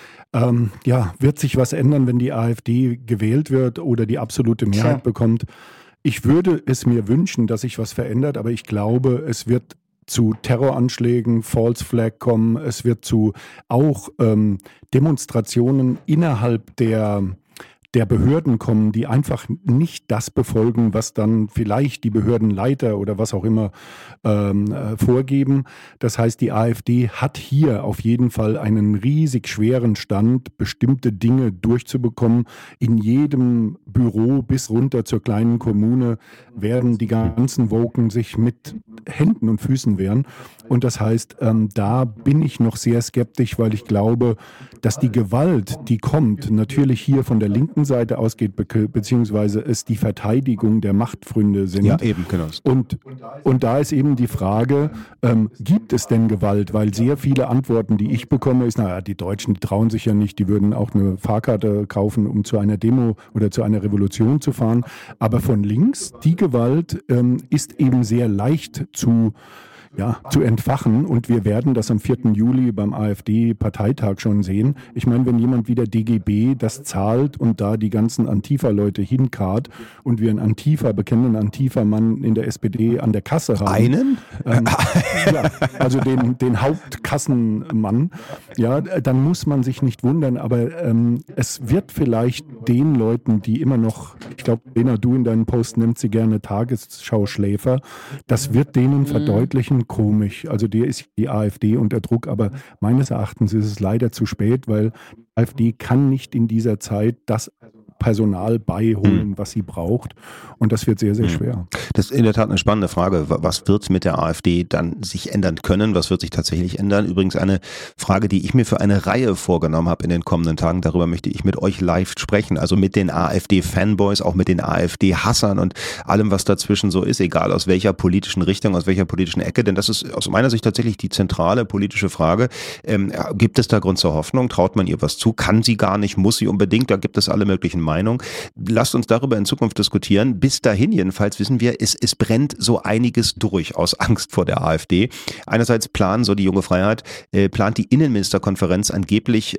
Wird sich was ändern, wenn die AfD gewählt wird oder die absolute Mehrheit bekommt? Ich würde es mir wünschen, dass sich was verändert, aber ich glaube, es wird zu Terroranschlägen, False Flag kommen, es wird zu auch Demonstrationen innerhalb der Behörden kommen, die einfach nicht das befolgen, was dann vielleicht die Behördenleiter oder was auch immer vorgeben. Das heißt, die AfD hat hier auf jeden Fall einen riesig schweren Stand, bestimmte Dinge durchzubekommen. In jedem Büro bis runter zur kleinen Kommune werden die ganzen Woken sich mit Händen und Füßen wehren. Und das heißt, da bin ich noch sehr skeptisch, weil ich glaube, dass die Gewalt, die kommt, natürlich hier von der linken Seite ausgeht, beziehungsweise es die Verteidigung der Machtfreunde sind. Ja, eben, genau. Und da ist eben die Frage, gibt es denn Gewalt? Weil sehr viele Antworten, die ich bekomme, ist, naja, die Deutschen trauen sich ja nicht, die würden auch eine Fahrkarte kaufen, um zu einer Demo oder zu einer Revolution zu fahren. Aber von links, die Gewalt ist eben sehr leicht zu entfachen und wir werden das am 4. Juli beim AfD-Parteitag schon sehen. Ich meine, wenn jemand wie der DGB das zahlt und da die ganzen Antifa-Leute hinkarrt und wir einen bekennenden Antifa-Mann in der SPD an der Kasse haben. Einen? Also den Hauptkassenmann, dann muss man sich nicht wundern, aber es wird vielleicht den Leuten, die immer noch, ich glaube, Lena, du in deinen Post nennst sie gerne Tagesschau-Schläfer, das wird denen verdeutlichen, komisch. Also der ist die AfD unter Druck, aber meines Erachtens ist es leider zu spät, weil die AfD kann nicht in dieser Zeit das Personal beiholen, was sie braucht. Und das wird sehr, sehr schwer. Das ist in der Tat eine spannende Frage. Was wird mit der AfD dann sich ändern können? Was wird sich tatsächlich ändern? Übrigens eine Frage, die ich mir für eine Reihe vorgenommen habe in den kommenden Tagen. Darüber möchte ich mit euch live sprechen. Also mit den AfD-Fanboys, auch mit den AfD-Hassern und allem, was dazwischen so ist, egal aus welcher politischen Richtung, aus welcher politischen Ecke. Denn das ist aus meiner Sicht tatsächlich die zentrale politische Frage. Gibt es da Grund zur Hoffnung? Traut man ihr was zu? Kann sie gar nicht? Muss sie unbedingt? Da gibt es alle möglichen Meinungen. Lasst uns darüber in Zukunft diskutieren. Bis dahin jedenfalls wissen wir, es brennt so einiges durch aus Angst vor der AfD. Einerseits so die Junge Freiheit, plant die Innenministerkonferenz angeblich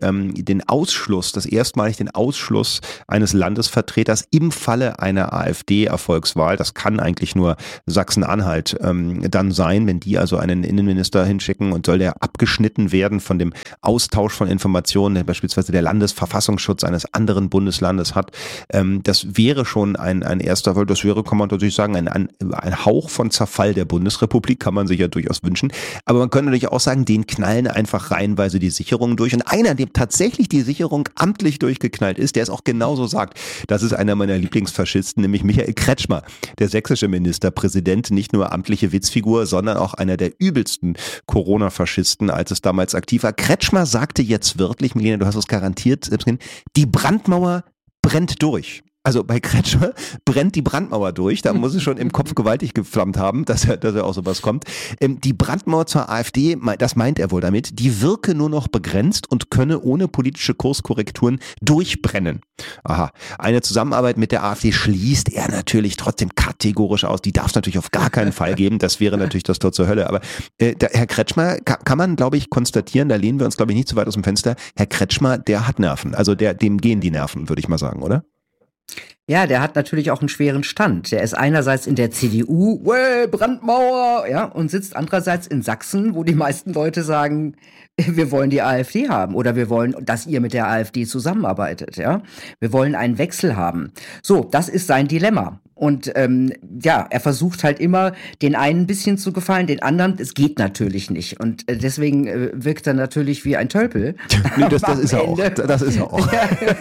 erstmalig den Ausschluss eines Landesvertreters im Falle einer AfD-Erfolgswahl. Das kann eigentlich nur Sachsen-Anhalt dann sein, wenn die also einen Innenminister hinschicken, und soll der abgeschnitten werden von dem Austausch von Informationen, den beispielsweise der Landesverfassungsschutz eines anderen Bundeslandes hat. Das wäre schon ein erster, weil das wäre, kann man natürlich sagen, ein Hauch von Zerfall der Bundesrepublik, kann man sich ja durchaus wünschen. Aber man könnte natürlich auch sagen, den knallen einfach reihenweise die Sicherungen durch. Und einer, dem tatsächlich die Sicherung amtlich durchgeknallt ist, der es auch genauso sagt, das ist einer meiner Lieblingsfaschisten, nämlich Michael Kretschmer, der sächsische Ministerpräsident, nicht nur amtliche Witzfigur, sondern auch einer der übelsten Corona-Faschisten, als es damals aktiv war. Kretschmer sagte jetzt wörtlich, Milena, du hast es garantiert, die Brandmauer brennt durch. Also bei Kretschmer brennt die Brandmauer durch, da muss es schon im Kopf gewaltig geflammt haben, dass er auch sowas kommt. Die Brandmauer zur AfD, das meint er wohl damit, die wirke nur noch begrenzt und könne ohne politische Kurskorrekturen durchbrennen. Aha, eine Zusammenarbeit mit der AfD schließt er natürlich trotzdem kategorisch aus, die darf es natürlich auf gar keinen Fall geben, das wäre natürlich das Tor zur Hölle, aber Herr Kretschmer, kann man glaube ich konstatieren, da lehnen wir uns glaube ich nicht zu weit aus dem Fenster, Herr Kretschmer, der hat Nerven, also dem gehen die Nerven, würde ich mal sagen, oder? Ja, der hat natürlich auch einen schweren Stand. Der ist einerseits in der CDU, Brandmauer, ja, und sitzt andererseits in Sachsen, wo die meisten Leute sagen, wir wollen die AfD haben oder wir wollen, dass ihr mit der AfD zusammenarbeitet, ja. Wir wollen einen Wechsel haben. So, das ist sein Dilemma. Und er versucht halt immer, den einen ein bisschen zu gefallen, den anderen, es geht natürlich nicht. Und deswegen wirkt er natürlich wie ein Tölpel. Nee, das ist er auch. Das ist er auch.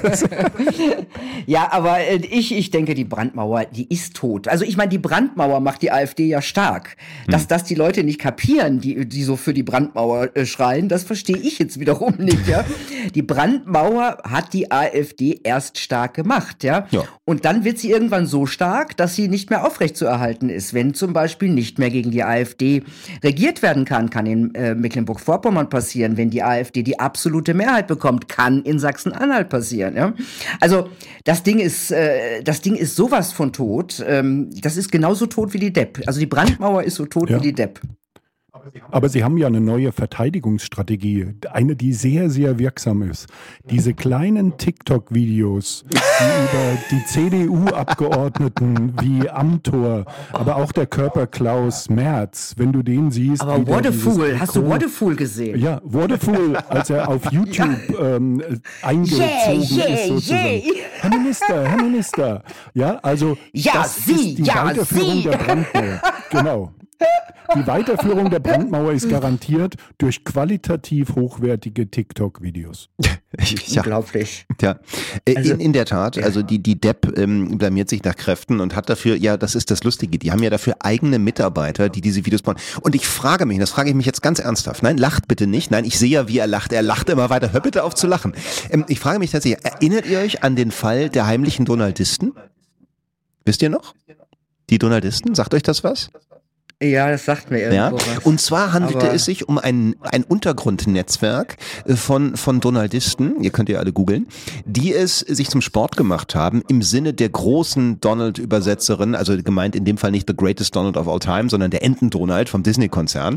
Ja, aber ich denke, die Brandmauer, die ist tot. Also ich meine, die Brandmauer macht die AfD ja stark. Dass das die Leute nicht kapieren, die so für die Brandmauer schreien, das verstehe ich jetzt wiederum nicht. Ja? Die Brandmauer hat die AfD erst stark gemacht. Ja? Und dann wird sie irgendwann so stark, dass sie nicht mehr aufrechtzuerhalten ist. Wenn zum Beispiel nicht mehr gegen die AfD regiert werden kann in Mecklenburg-Vorpommern passieren. Wenn die AfD die absolute Mehrheit bekommt, kann in Sachsen-Anhalt passieren. Ja? Also das Ding ist sowas von tot. Das ist genauso tot wie die Depp. Also die Brandmauer ist so tot wie die Depp. Aber Sie haben ja eine neue Verteidigungsstrategie, eine, die sehr, sehr wirksam ist. Diese kleinen TikTok-Videos, die über die CDU-Abgeordneten wie Amthor, aber auch der Körper Klaus Merz, wenn du den siehst. Aber What a Fool, hast du What a Fool gesehen? Ja, What a Fool, als er auf YouTube eingezogen ist sozusagen. Herr Minister. Ja, also das ist die Weiterführung der Brandmauer. Genau. Die Weiterführung der Brandmauer ist garantiert durch qualitativ hochwertige TikTok-Videos. Unglaublich. Ja, in der Tat, also die Depp blamiert sich nach Kräften und hat dafür, ja, das ist das Lustige, die haben ja dafür eigene Mitarbeiter, die diese Videos bauen. Und ich frage mich, das frage ich mich jetzt ganz ernsthaft, nein, lacht bitte nicht, nein, ich sehe ja, wie er lacht immer weiter, hör bitte auf zu lachen. Ich frage mich tatsächlich, erinnert ihr euch an den Fall der heimlichen Donaldisten? Wisst ihr noch? Die Donaldisten, sagt euch das was? Ja, das sagt mir irgendwo was. Und zwar handelte es sich um ein Untergrundnetzwerk von Donaldisten, ihr könnt ja alle googeln, die es sich zum Sport gemacht haben, im Sinne der großen Donald-Übersetzerin, also gemeint in dem Fall nicht The Greatest Donald of All Time, sondern der Enten-Donald vom Disney-Konzern.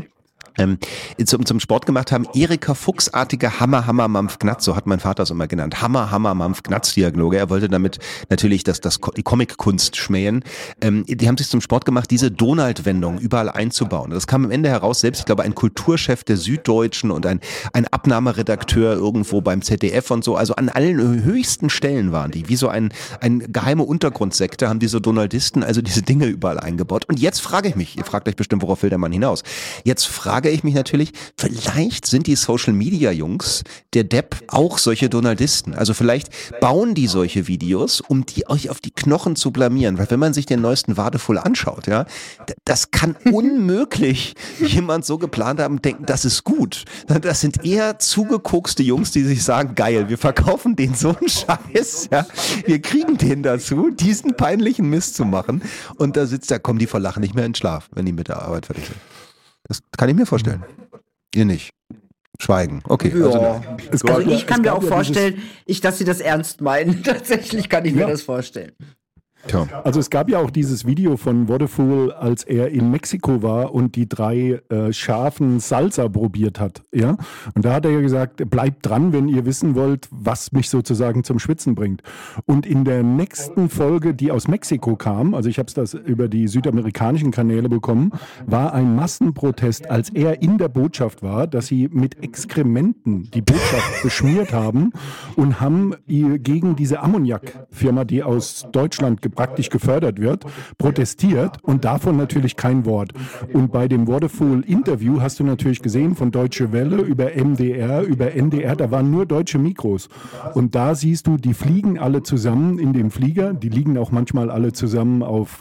Zum Sport gemacht haben, Erika Fuchsartige Hammer, Mampf, Gnatz, so hat mein Vater es immer genannt, Hammer, Mampf, Gnatz Dialoge. Er wollte damit natürlich die Comic-Kunst schmähen. Die haben sich zum Sport gemacht, diese Donald-Wendung überall einzubauen. Das kam am Ende heraus, selbst, ich glaube, ein Kulturchef der Süddeutschen und ein Abnahmeredakteur irgendwo beim ZDF und so, also an allen höchsten Stellen waren die, wie so ein geheime Untergrundsekte, haben diese Donaldisten also diese Dinge überall eingebaut. Und jetzt frage ich mich, ihr fragt euch bestimmt, worauf will der Mann hinaus? Jetzt frage ärgere ich mich natürlich, vielleicht sind die Social-Media-Jungs, der Depp, auch solche Donaldisten. Also vielleicht bauen die solche Videos, um die euch auf die Knochen zu blamieren. Weil wenn man sich den neuesten Wadefull anschaut, ja, das kann unmöglich jemand so geplant haben, denken, das ist gut. Das sind eher zugekokste Jungs, die sich sagen, geil, wir verkaufen denen so einen Scheiß, ja. Wir kriegen den dazu, diesen peinlichen Mist zu machen. Und da kommen die vor Lachen nicht mehr in Schlaf, wenn die mit der Arbeit fertig sind. Das kann ich mir vorstellen. Ihr nicht. Schweigen. Okay. Ja. Also ich kann mir auch vorstellen, dass sie das ernst meinen. Tatsächlich kann ich mir das vorstellen. Tja. Also es gab ja auch dieses Video von Waterfool, als er in Mexiko war und die 3 scharfen Salsa probiert hat. Ja? Und da hat er ja gesagt, bleibt dran, wenn ihr wissen wollt, was mich sozusagen zum Schwitzen bringt. Und in der nächsten Folge, die aus Mexiko kam, also ich habe das über die südamerikanischen Kanäle bekommen, war ein Massenprotest, als er in der Botschaft war, dass sie mit Exkrementen die Botschaft beschmiert haben und haben gegen diese Ammoniak-Firma, die aus Deutschland praktisch gefördert wird, protestiert und davon natürlich kein Wort. Und bei dem Waterfool-Interview hast du natürlich gesehen, von Deutsche Welle über MDR, über NDR, da waren nur deutsche Mikros. Und da siehst du, die fliegen alle zusammen in dem Flieger, die liegen auch manchmal alle zusammen auf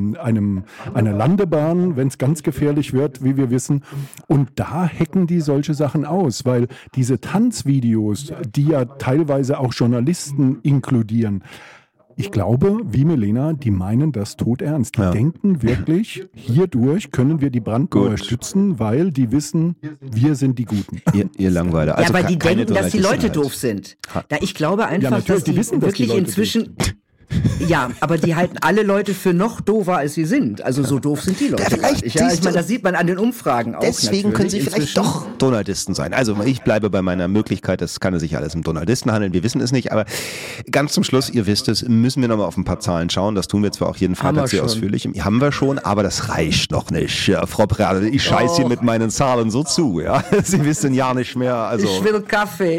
einer Landebahn, wenn es ganz gefährlich wird, wie wir wissen. Und da hacken die solche Sachen aus, weil diese Tanzvideos, die ja teilweise auch Journalisten inkludieren, ich glaube, wie Milena, die meinen das todernst. Die denken wirklich, hierdurch können wir die Brandmauer stützen, weil die wissen, wir sind die Guten. Ihr Langweiler. Also ja, weil die denken, dass die Leute doof sind. Da ich glaube einfach, dass die wissen, wirklich dass die inzwischen... Ja, aber die halten alle Leute für noch doofer, als sie sind. Also so doof sind die Leute. Ich meine, das sieht man an den Umfragen auch. Deswegen können sie vielleicht doch Donaldisten sein. Also ich bleibe bei meiner Möglichkeit, das kann sich alles um Donaldisten handeln. Wir wissen es nicht, aber ganz zum Schluss, ihr wisst es, müssen wir nochmal auf ein paar Zahlen schauen. Das tun wir zwar auch jeden Freitag sehr ausführlich. Haben wir schon, aber das reicht noch nicht. Ja, Frau Prade, ich scheiße hier mit meinen Zahlen so zu. Ja, Sie wissen ja nicht mehr. Also, ich will Kaffee.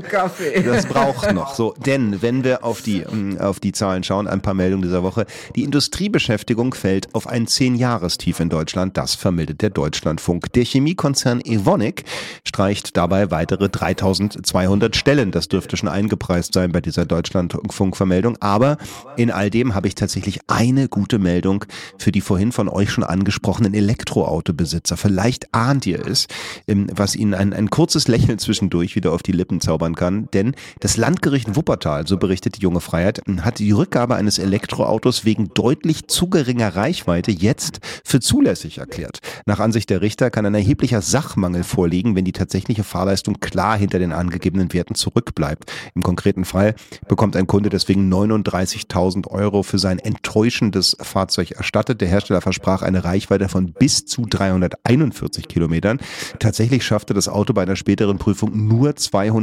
Das braucht noch. So, denn wenn wir auf die Zahlen schauen, ein paar Meldungen dieser Woche. Die Industriebeschäftigung fällt auf ein 10-Jahrestief in Deutschland. Das vermeldet der Deutschlandfunk. Der Chemiekonzern Evonik streicht dabei weitere 3.200 Stellen. Das dürfte schon eingepreist sein bei dieser Deutschlandfunk-Vermeldung. Aber in all dem habe ich tatsächlich eine gute Meldung für die vorhin von euch schon angesprochenen Elektroautobesitzer. Vielleicht ahnt ihr es, was ihnen ein kurzes Lächeln zwischendurch wieder auf die Lippen zaubern kann. Denn das Landgericht Wuppertal, so berichtet die Junge Freiheit, hat die Rückgabe eines Elektroautos wegen deutlich zu geringer Reichweite jetzt für zulässig erklärt. Nach Ansicht der Richter kann ein erheblicher Sachmangel vorliegen, wenn die tatsächliche Fahrleistung klar hinter den angegebenen Werten zurückbleibt. Im konkreten Fall bekommt ein Kunde deswegen 39.000 € für sein enttäuschendes Fahrzeug erstattet. Der Hersteller versprach eine Reichweite von bis zu 341 Kilometern. Tatsächlich schaffte das Auto bei einer späteren Prüfung nur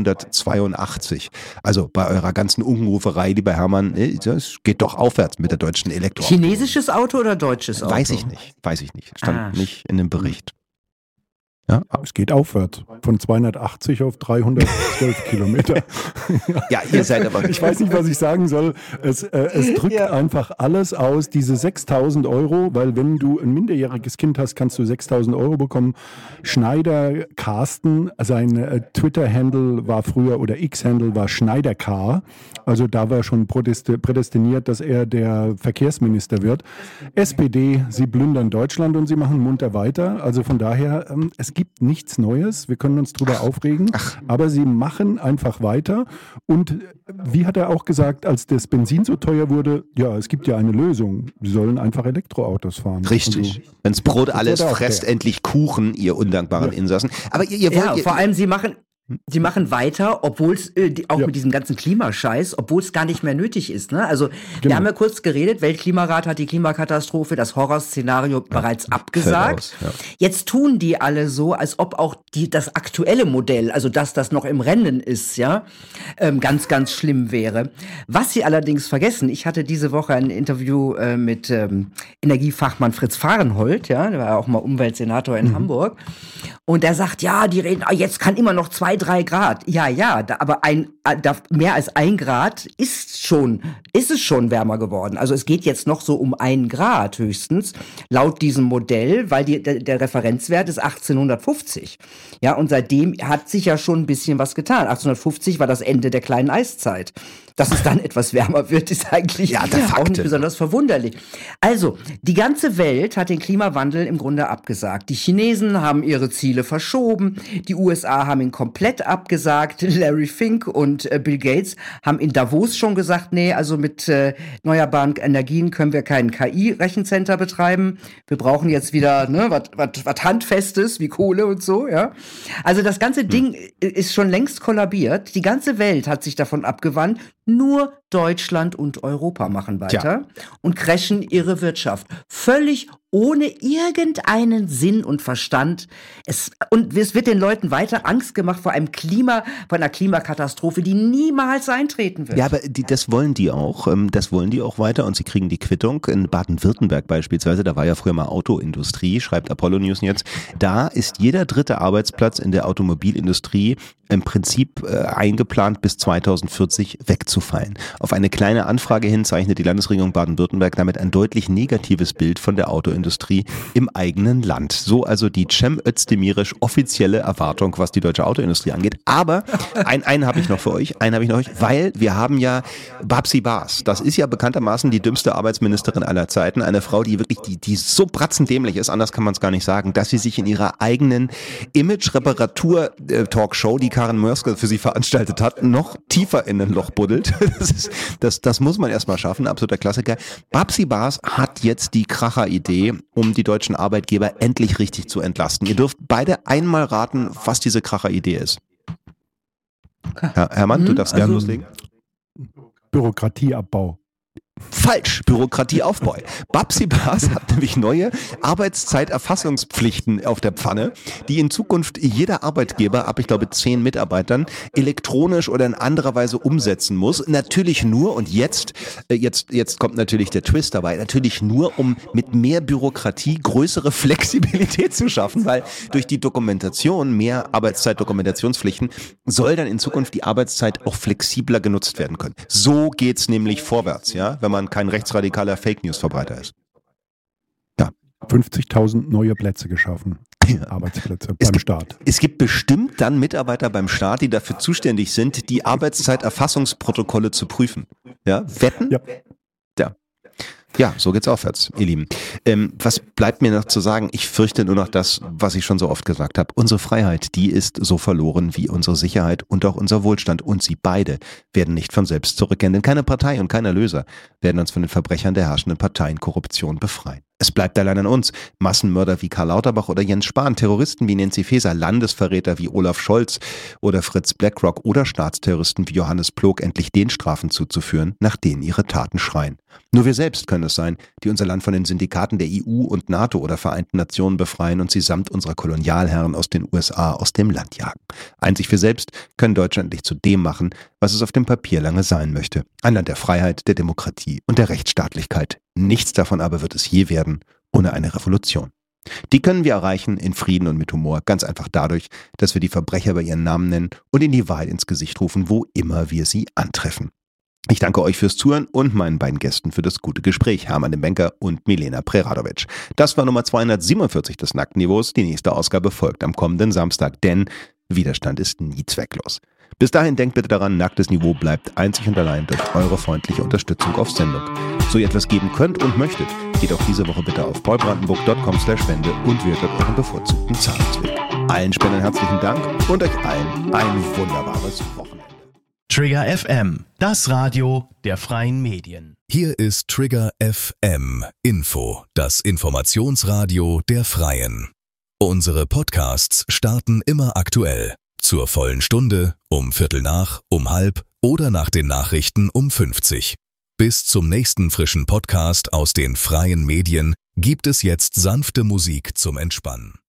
282. Also bei eurer ganzen Unruferei, lieber Hermann, es geht doch aufwärts mit der deutschen Elektroauto. Chinesisches Auto oder deutsches Auto? Weiß ich nicht. Stand nicht in dem Bericht. Ja, es geht aufwärts. Von 280 auf 312 Kilometer. Ja, ihr seid aber... Ich weiß nicht, was ich sagen soll. Es drückt einfach alles aus, diese 6.000 €, weil wenn du ein minderjähriges Kind hast, kannst du 6.000 € bekommen. Schneider Carsten, sein Twitter-Handle war früher, oder X-Handle war Schneider Car. Also da war schon prädestiniert, dass er der Verkehrsminister wird. SPD, sie plündern Deutschland und sie machen munter weiter. Also von daher, es gibt nichts Neues, wir können uns drüber aufregen, aber sie machen einfach weiter. Und wie hat er auch gesagt, als das Benzin so teuer wurde, ja, es gibt ja eine Lösung, sie sollen einfach Elektroautos fahren. Richtig, also, wenn's Brot alles fresst, endlich Kuchen, ihr undankbaren Insassen. Aber ihr wollt... vor allem Sie machen weiter, obwohl es auch mit diesem ganzen Klimascheiß, obwohl es gar nicht mehr nötig ist. Ne? Also wir haben ja kurz geredet, Weltklimarat hat die Klimakatastrophe, das Horrorszenario bereits abgesagt. Jetzt tun die alle so, als ob auch das aktuelle Modell, also dass das noch im Rennen ist, ja, ganz, ganz schlimm wäre. Was sie allerdings vergessen, ich hatte diese Woche ein Interview mit Energiefachmann Fritz Fahrenhold, ja, der war auch mal Umweltsenator in Hamburg. Und der sagt, ja, die reden, jetzt kann immer noch 2-3 Grad. Ja, aber ein mehr als 1 Grad ist es schon wärmer geworden. Also es geht jetzt noch so um 1 Grad höchstens, laut diesem Modell, weil der Referenzwert ist 1850. Ja, und seitdem hat sich ja schon ein bisschen was getan. 1850 war das Ende der kleinen Eiszeit. Dass es dann etwas wärmer wird, ist eigentlich auch nicht besonders verwunderlich. Also, die ganze Welt hat den Klimawandel im Grunde abgesagt. Die Chinesen haben ihre Ziele verschoben, die USA haben ihn komplett abgesagt, Larry Fink und Bill Gates haben in Davos schon gesagt, nee, also mit erneuerbaren Energien können wir kein KI-Rechencenter betreiben. Wir brauchen jetzt wieder was Handfestes wie Kohle und so, ja. Also das ganze Ding ist schon längst kollabiert. Die ganze Welt hat sich davon abgewandt. Nur Deutschland und Europa machen weiter und crashen ihre Wirtschaft. Völlig ohne irgendeinen Sinn und Verstand. Es wird den Leuten weiter Angst gemacht vor einer Klimakatastrophe, die niemals eintreten wird. Ja, aber das wollen die auch. Das wollen die auch weiter und sie kriegen die Quittung. In Baden-Württemberg beispielsweise, da war ja früher mal Autoindustrie, schreibt Apollo News jetzt, da ist jeder 3. Arbeitsplatz in der Automobilindustrie im Prinzip eingeplant, bis 2040 wegzufallen. Auf eine kleine Anfrage hin zeichnet die Landesregierung Baden-Württemberg damit ein deutlich negatives Bild von der Autoindustrie im eigenen Land. So also die Cem Özdemirisch offizielle Erwartung, was die deutsche Autoindustrie angeht. Aber einen habe ich noch für euch, weil wir haben ja Babsi Baas. Das ist ja bekanntermaßen die dümmste Arbeitsministerin aller Zeiten. Eine Frau, die wirklich, die so bratzendämlich ist, anders kann man es gar nicht sagen, dass sie sich in ihrer eigenen Image-Reparatur-Talkshow, die Karen Mörske für sie veranstaltet hat, noch tiefer in ein Loch buddelt. Das muss man erstmal schaffen, absoluter Klassiker. Babsi Baas hat jetzt die Kracher-Idee, um die deutschen Arbeitgeber endlich richtig zu entlasten. Ihr dürft beide einmal raten, was diese Kracher-Idee ist. Hermann, du darfst gerne loslegen. Bürokratieabbau. Falsch, Bürokratieaufbau. Babsi Baas hat nämlich neue Arbeitszeiterfassungspflichten auf der Pfanne, die in Zukunft jeder Arbeitgeber ab, ich glaube, 10 Mitarbeitern elektronisch oder in anderer Weise umsetzen muss. Natürlich nur, und jetzt kommt natürlich der Twist dabei, natürlich nur, um mit mehr Bürokratie größere Flexibilität zu schaffen, weil durch die Dokumentation, mehr Arbeitszeitdokumentationspflichten, soll dann in Zukunft die Arbeitszeit auch flexibler genutzt werden können. So geht's nämlich vorwärts, ja, wenn man kein rechtsradikaler Fake-News-Verbreiter ist. Ja. 50.000 neue Plätze geschaffen. Arbeitsplätze beim Staat. Es gibt bestimmt dann Mitarbeiter beim Staat, die dafür zuständig sind, die Arbeitszeiterfassungsprotokolle zu prüfen. Ja, wetten? Ja. Ja, so geht's aufwärts, ihr Lieben. Was bleibt mir noch zu sagen? Ich fürchte nur noch das, was ich schon so oft gesagt habe. Unsere Freiheit, die ist so verloren wie unsere Sicherheit und auch unser Wohlstand. Und sie beide werden nicht von selbst zurückkehren. Denn keine Partei und kein Erlöser werden uns von den Verbrechern der herrschenden Parteienkorruption befreien. Es bleibt allein an uns. Massenmörder wie Karl Lauterbach oder Jens Spahn, Terroristen wie Nancy Faeser, Landesverräter wie Olaf Scholz oder Fritz Blackrock oder Staatsterroristen wie Johannes Plog endlich den Strafen zuzuführen, nach denen ihre Taten schreien. Nur wir selbst können es sein, die unser Land von den Syndikaten der EU und NATO oder Vereinten Nationen befreien und sie samt unserer Kolonialherren aus den USA aus dem Land jagen. Einzig wir selbst können Deutschland endlich zu dem machen, was es auf dem Papier lange sein möchte. Ein Land der Freiheit, der Demokratie und der Rechtsstaatlichkeit. Nichts davon aber wird es je werden, ohne eine Revolution. Die können wir erreichen in Frieden und mit Humor, ganz einfach dadurch, dass wir die Verbrecher bei ihren Namen nennen und ihnen die Wahrheit ins Gesicht rufen, wo immer wir sie antreffen. Ich danke euch fürs Zuhören und meinen beiden Gästen für das gute Gespräch, Hermann de Bencker und Milena Preradovic. Das war Nummer 247 des Nacktniveaus. Die nächste Ausgabe folgt am kommenden Samstag, denn Widerstand ist nie zwecklos. Bis dahin denkt bitte daran, nacktes Niveau bleibt einzig und allein durch eure freundliche Unterstützung auf Sendung. So ihr etwas geben könnt und möchtet, geht auch diese Woche bitte auf paulbrandenburg.com/spende und wählt dort euren bevorzugten Zahlungsweg. Allen Spendern herzlichen Dank und euch allen ein wunderbares Wochenende. Trigger FM, das Radio der freien Medien. Hier ist Trigger FM Info, das Informationsradio der Freien. Unsere Podcasts starten immer aktuell. Zur vollen Stunde, um 7:15, um 12:30 oder nach den Nachrichten um 50. Bis zum nächsten frischen Podcast aus den freien Medien gibt es jetzt sanfte Musik zum Entspannen.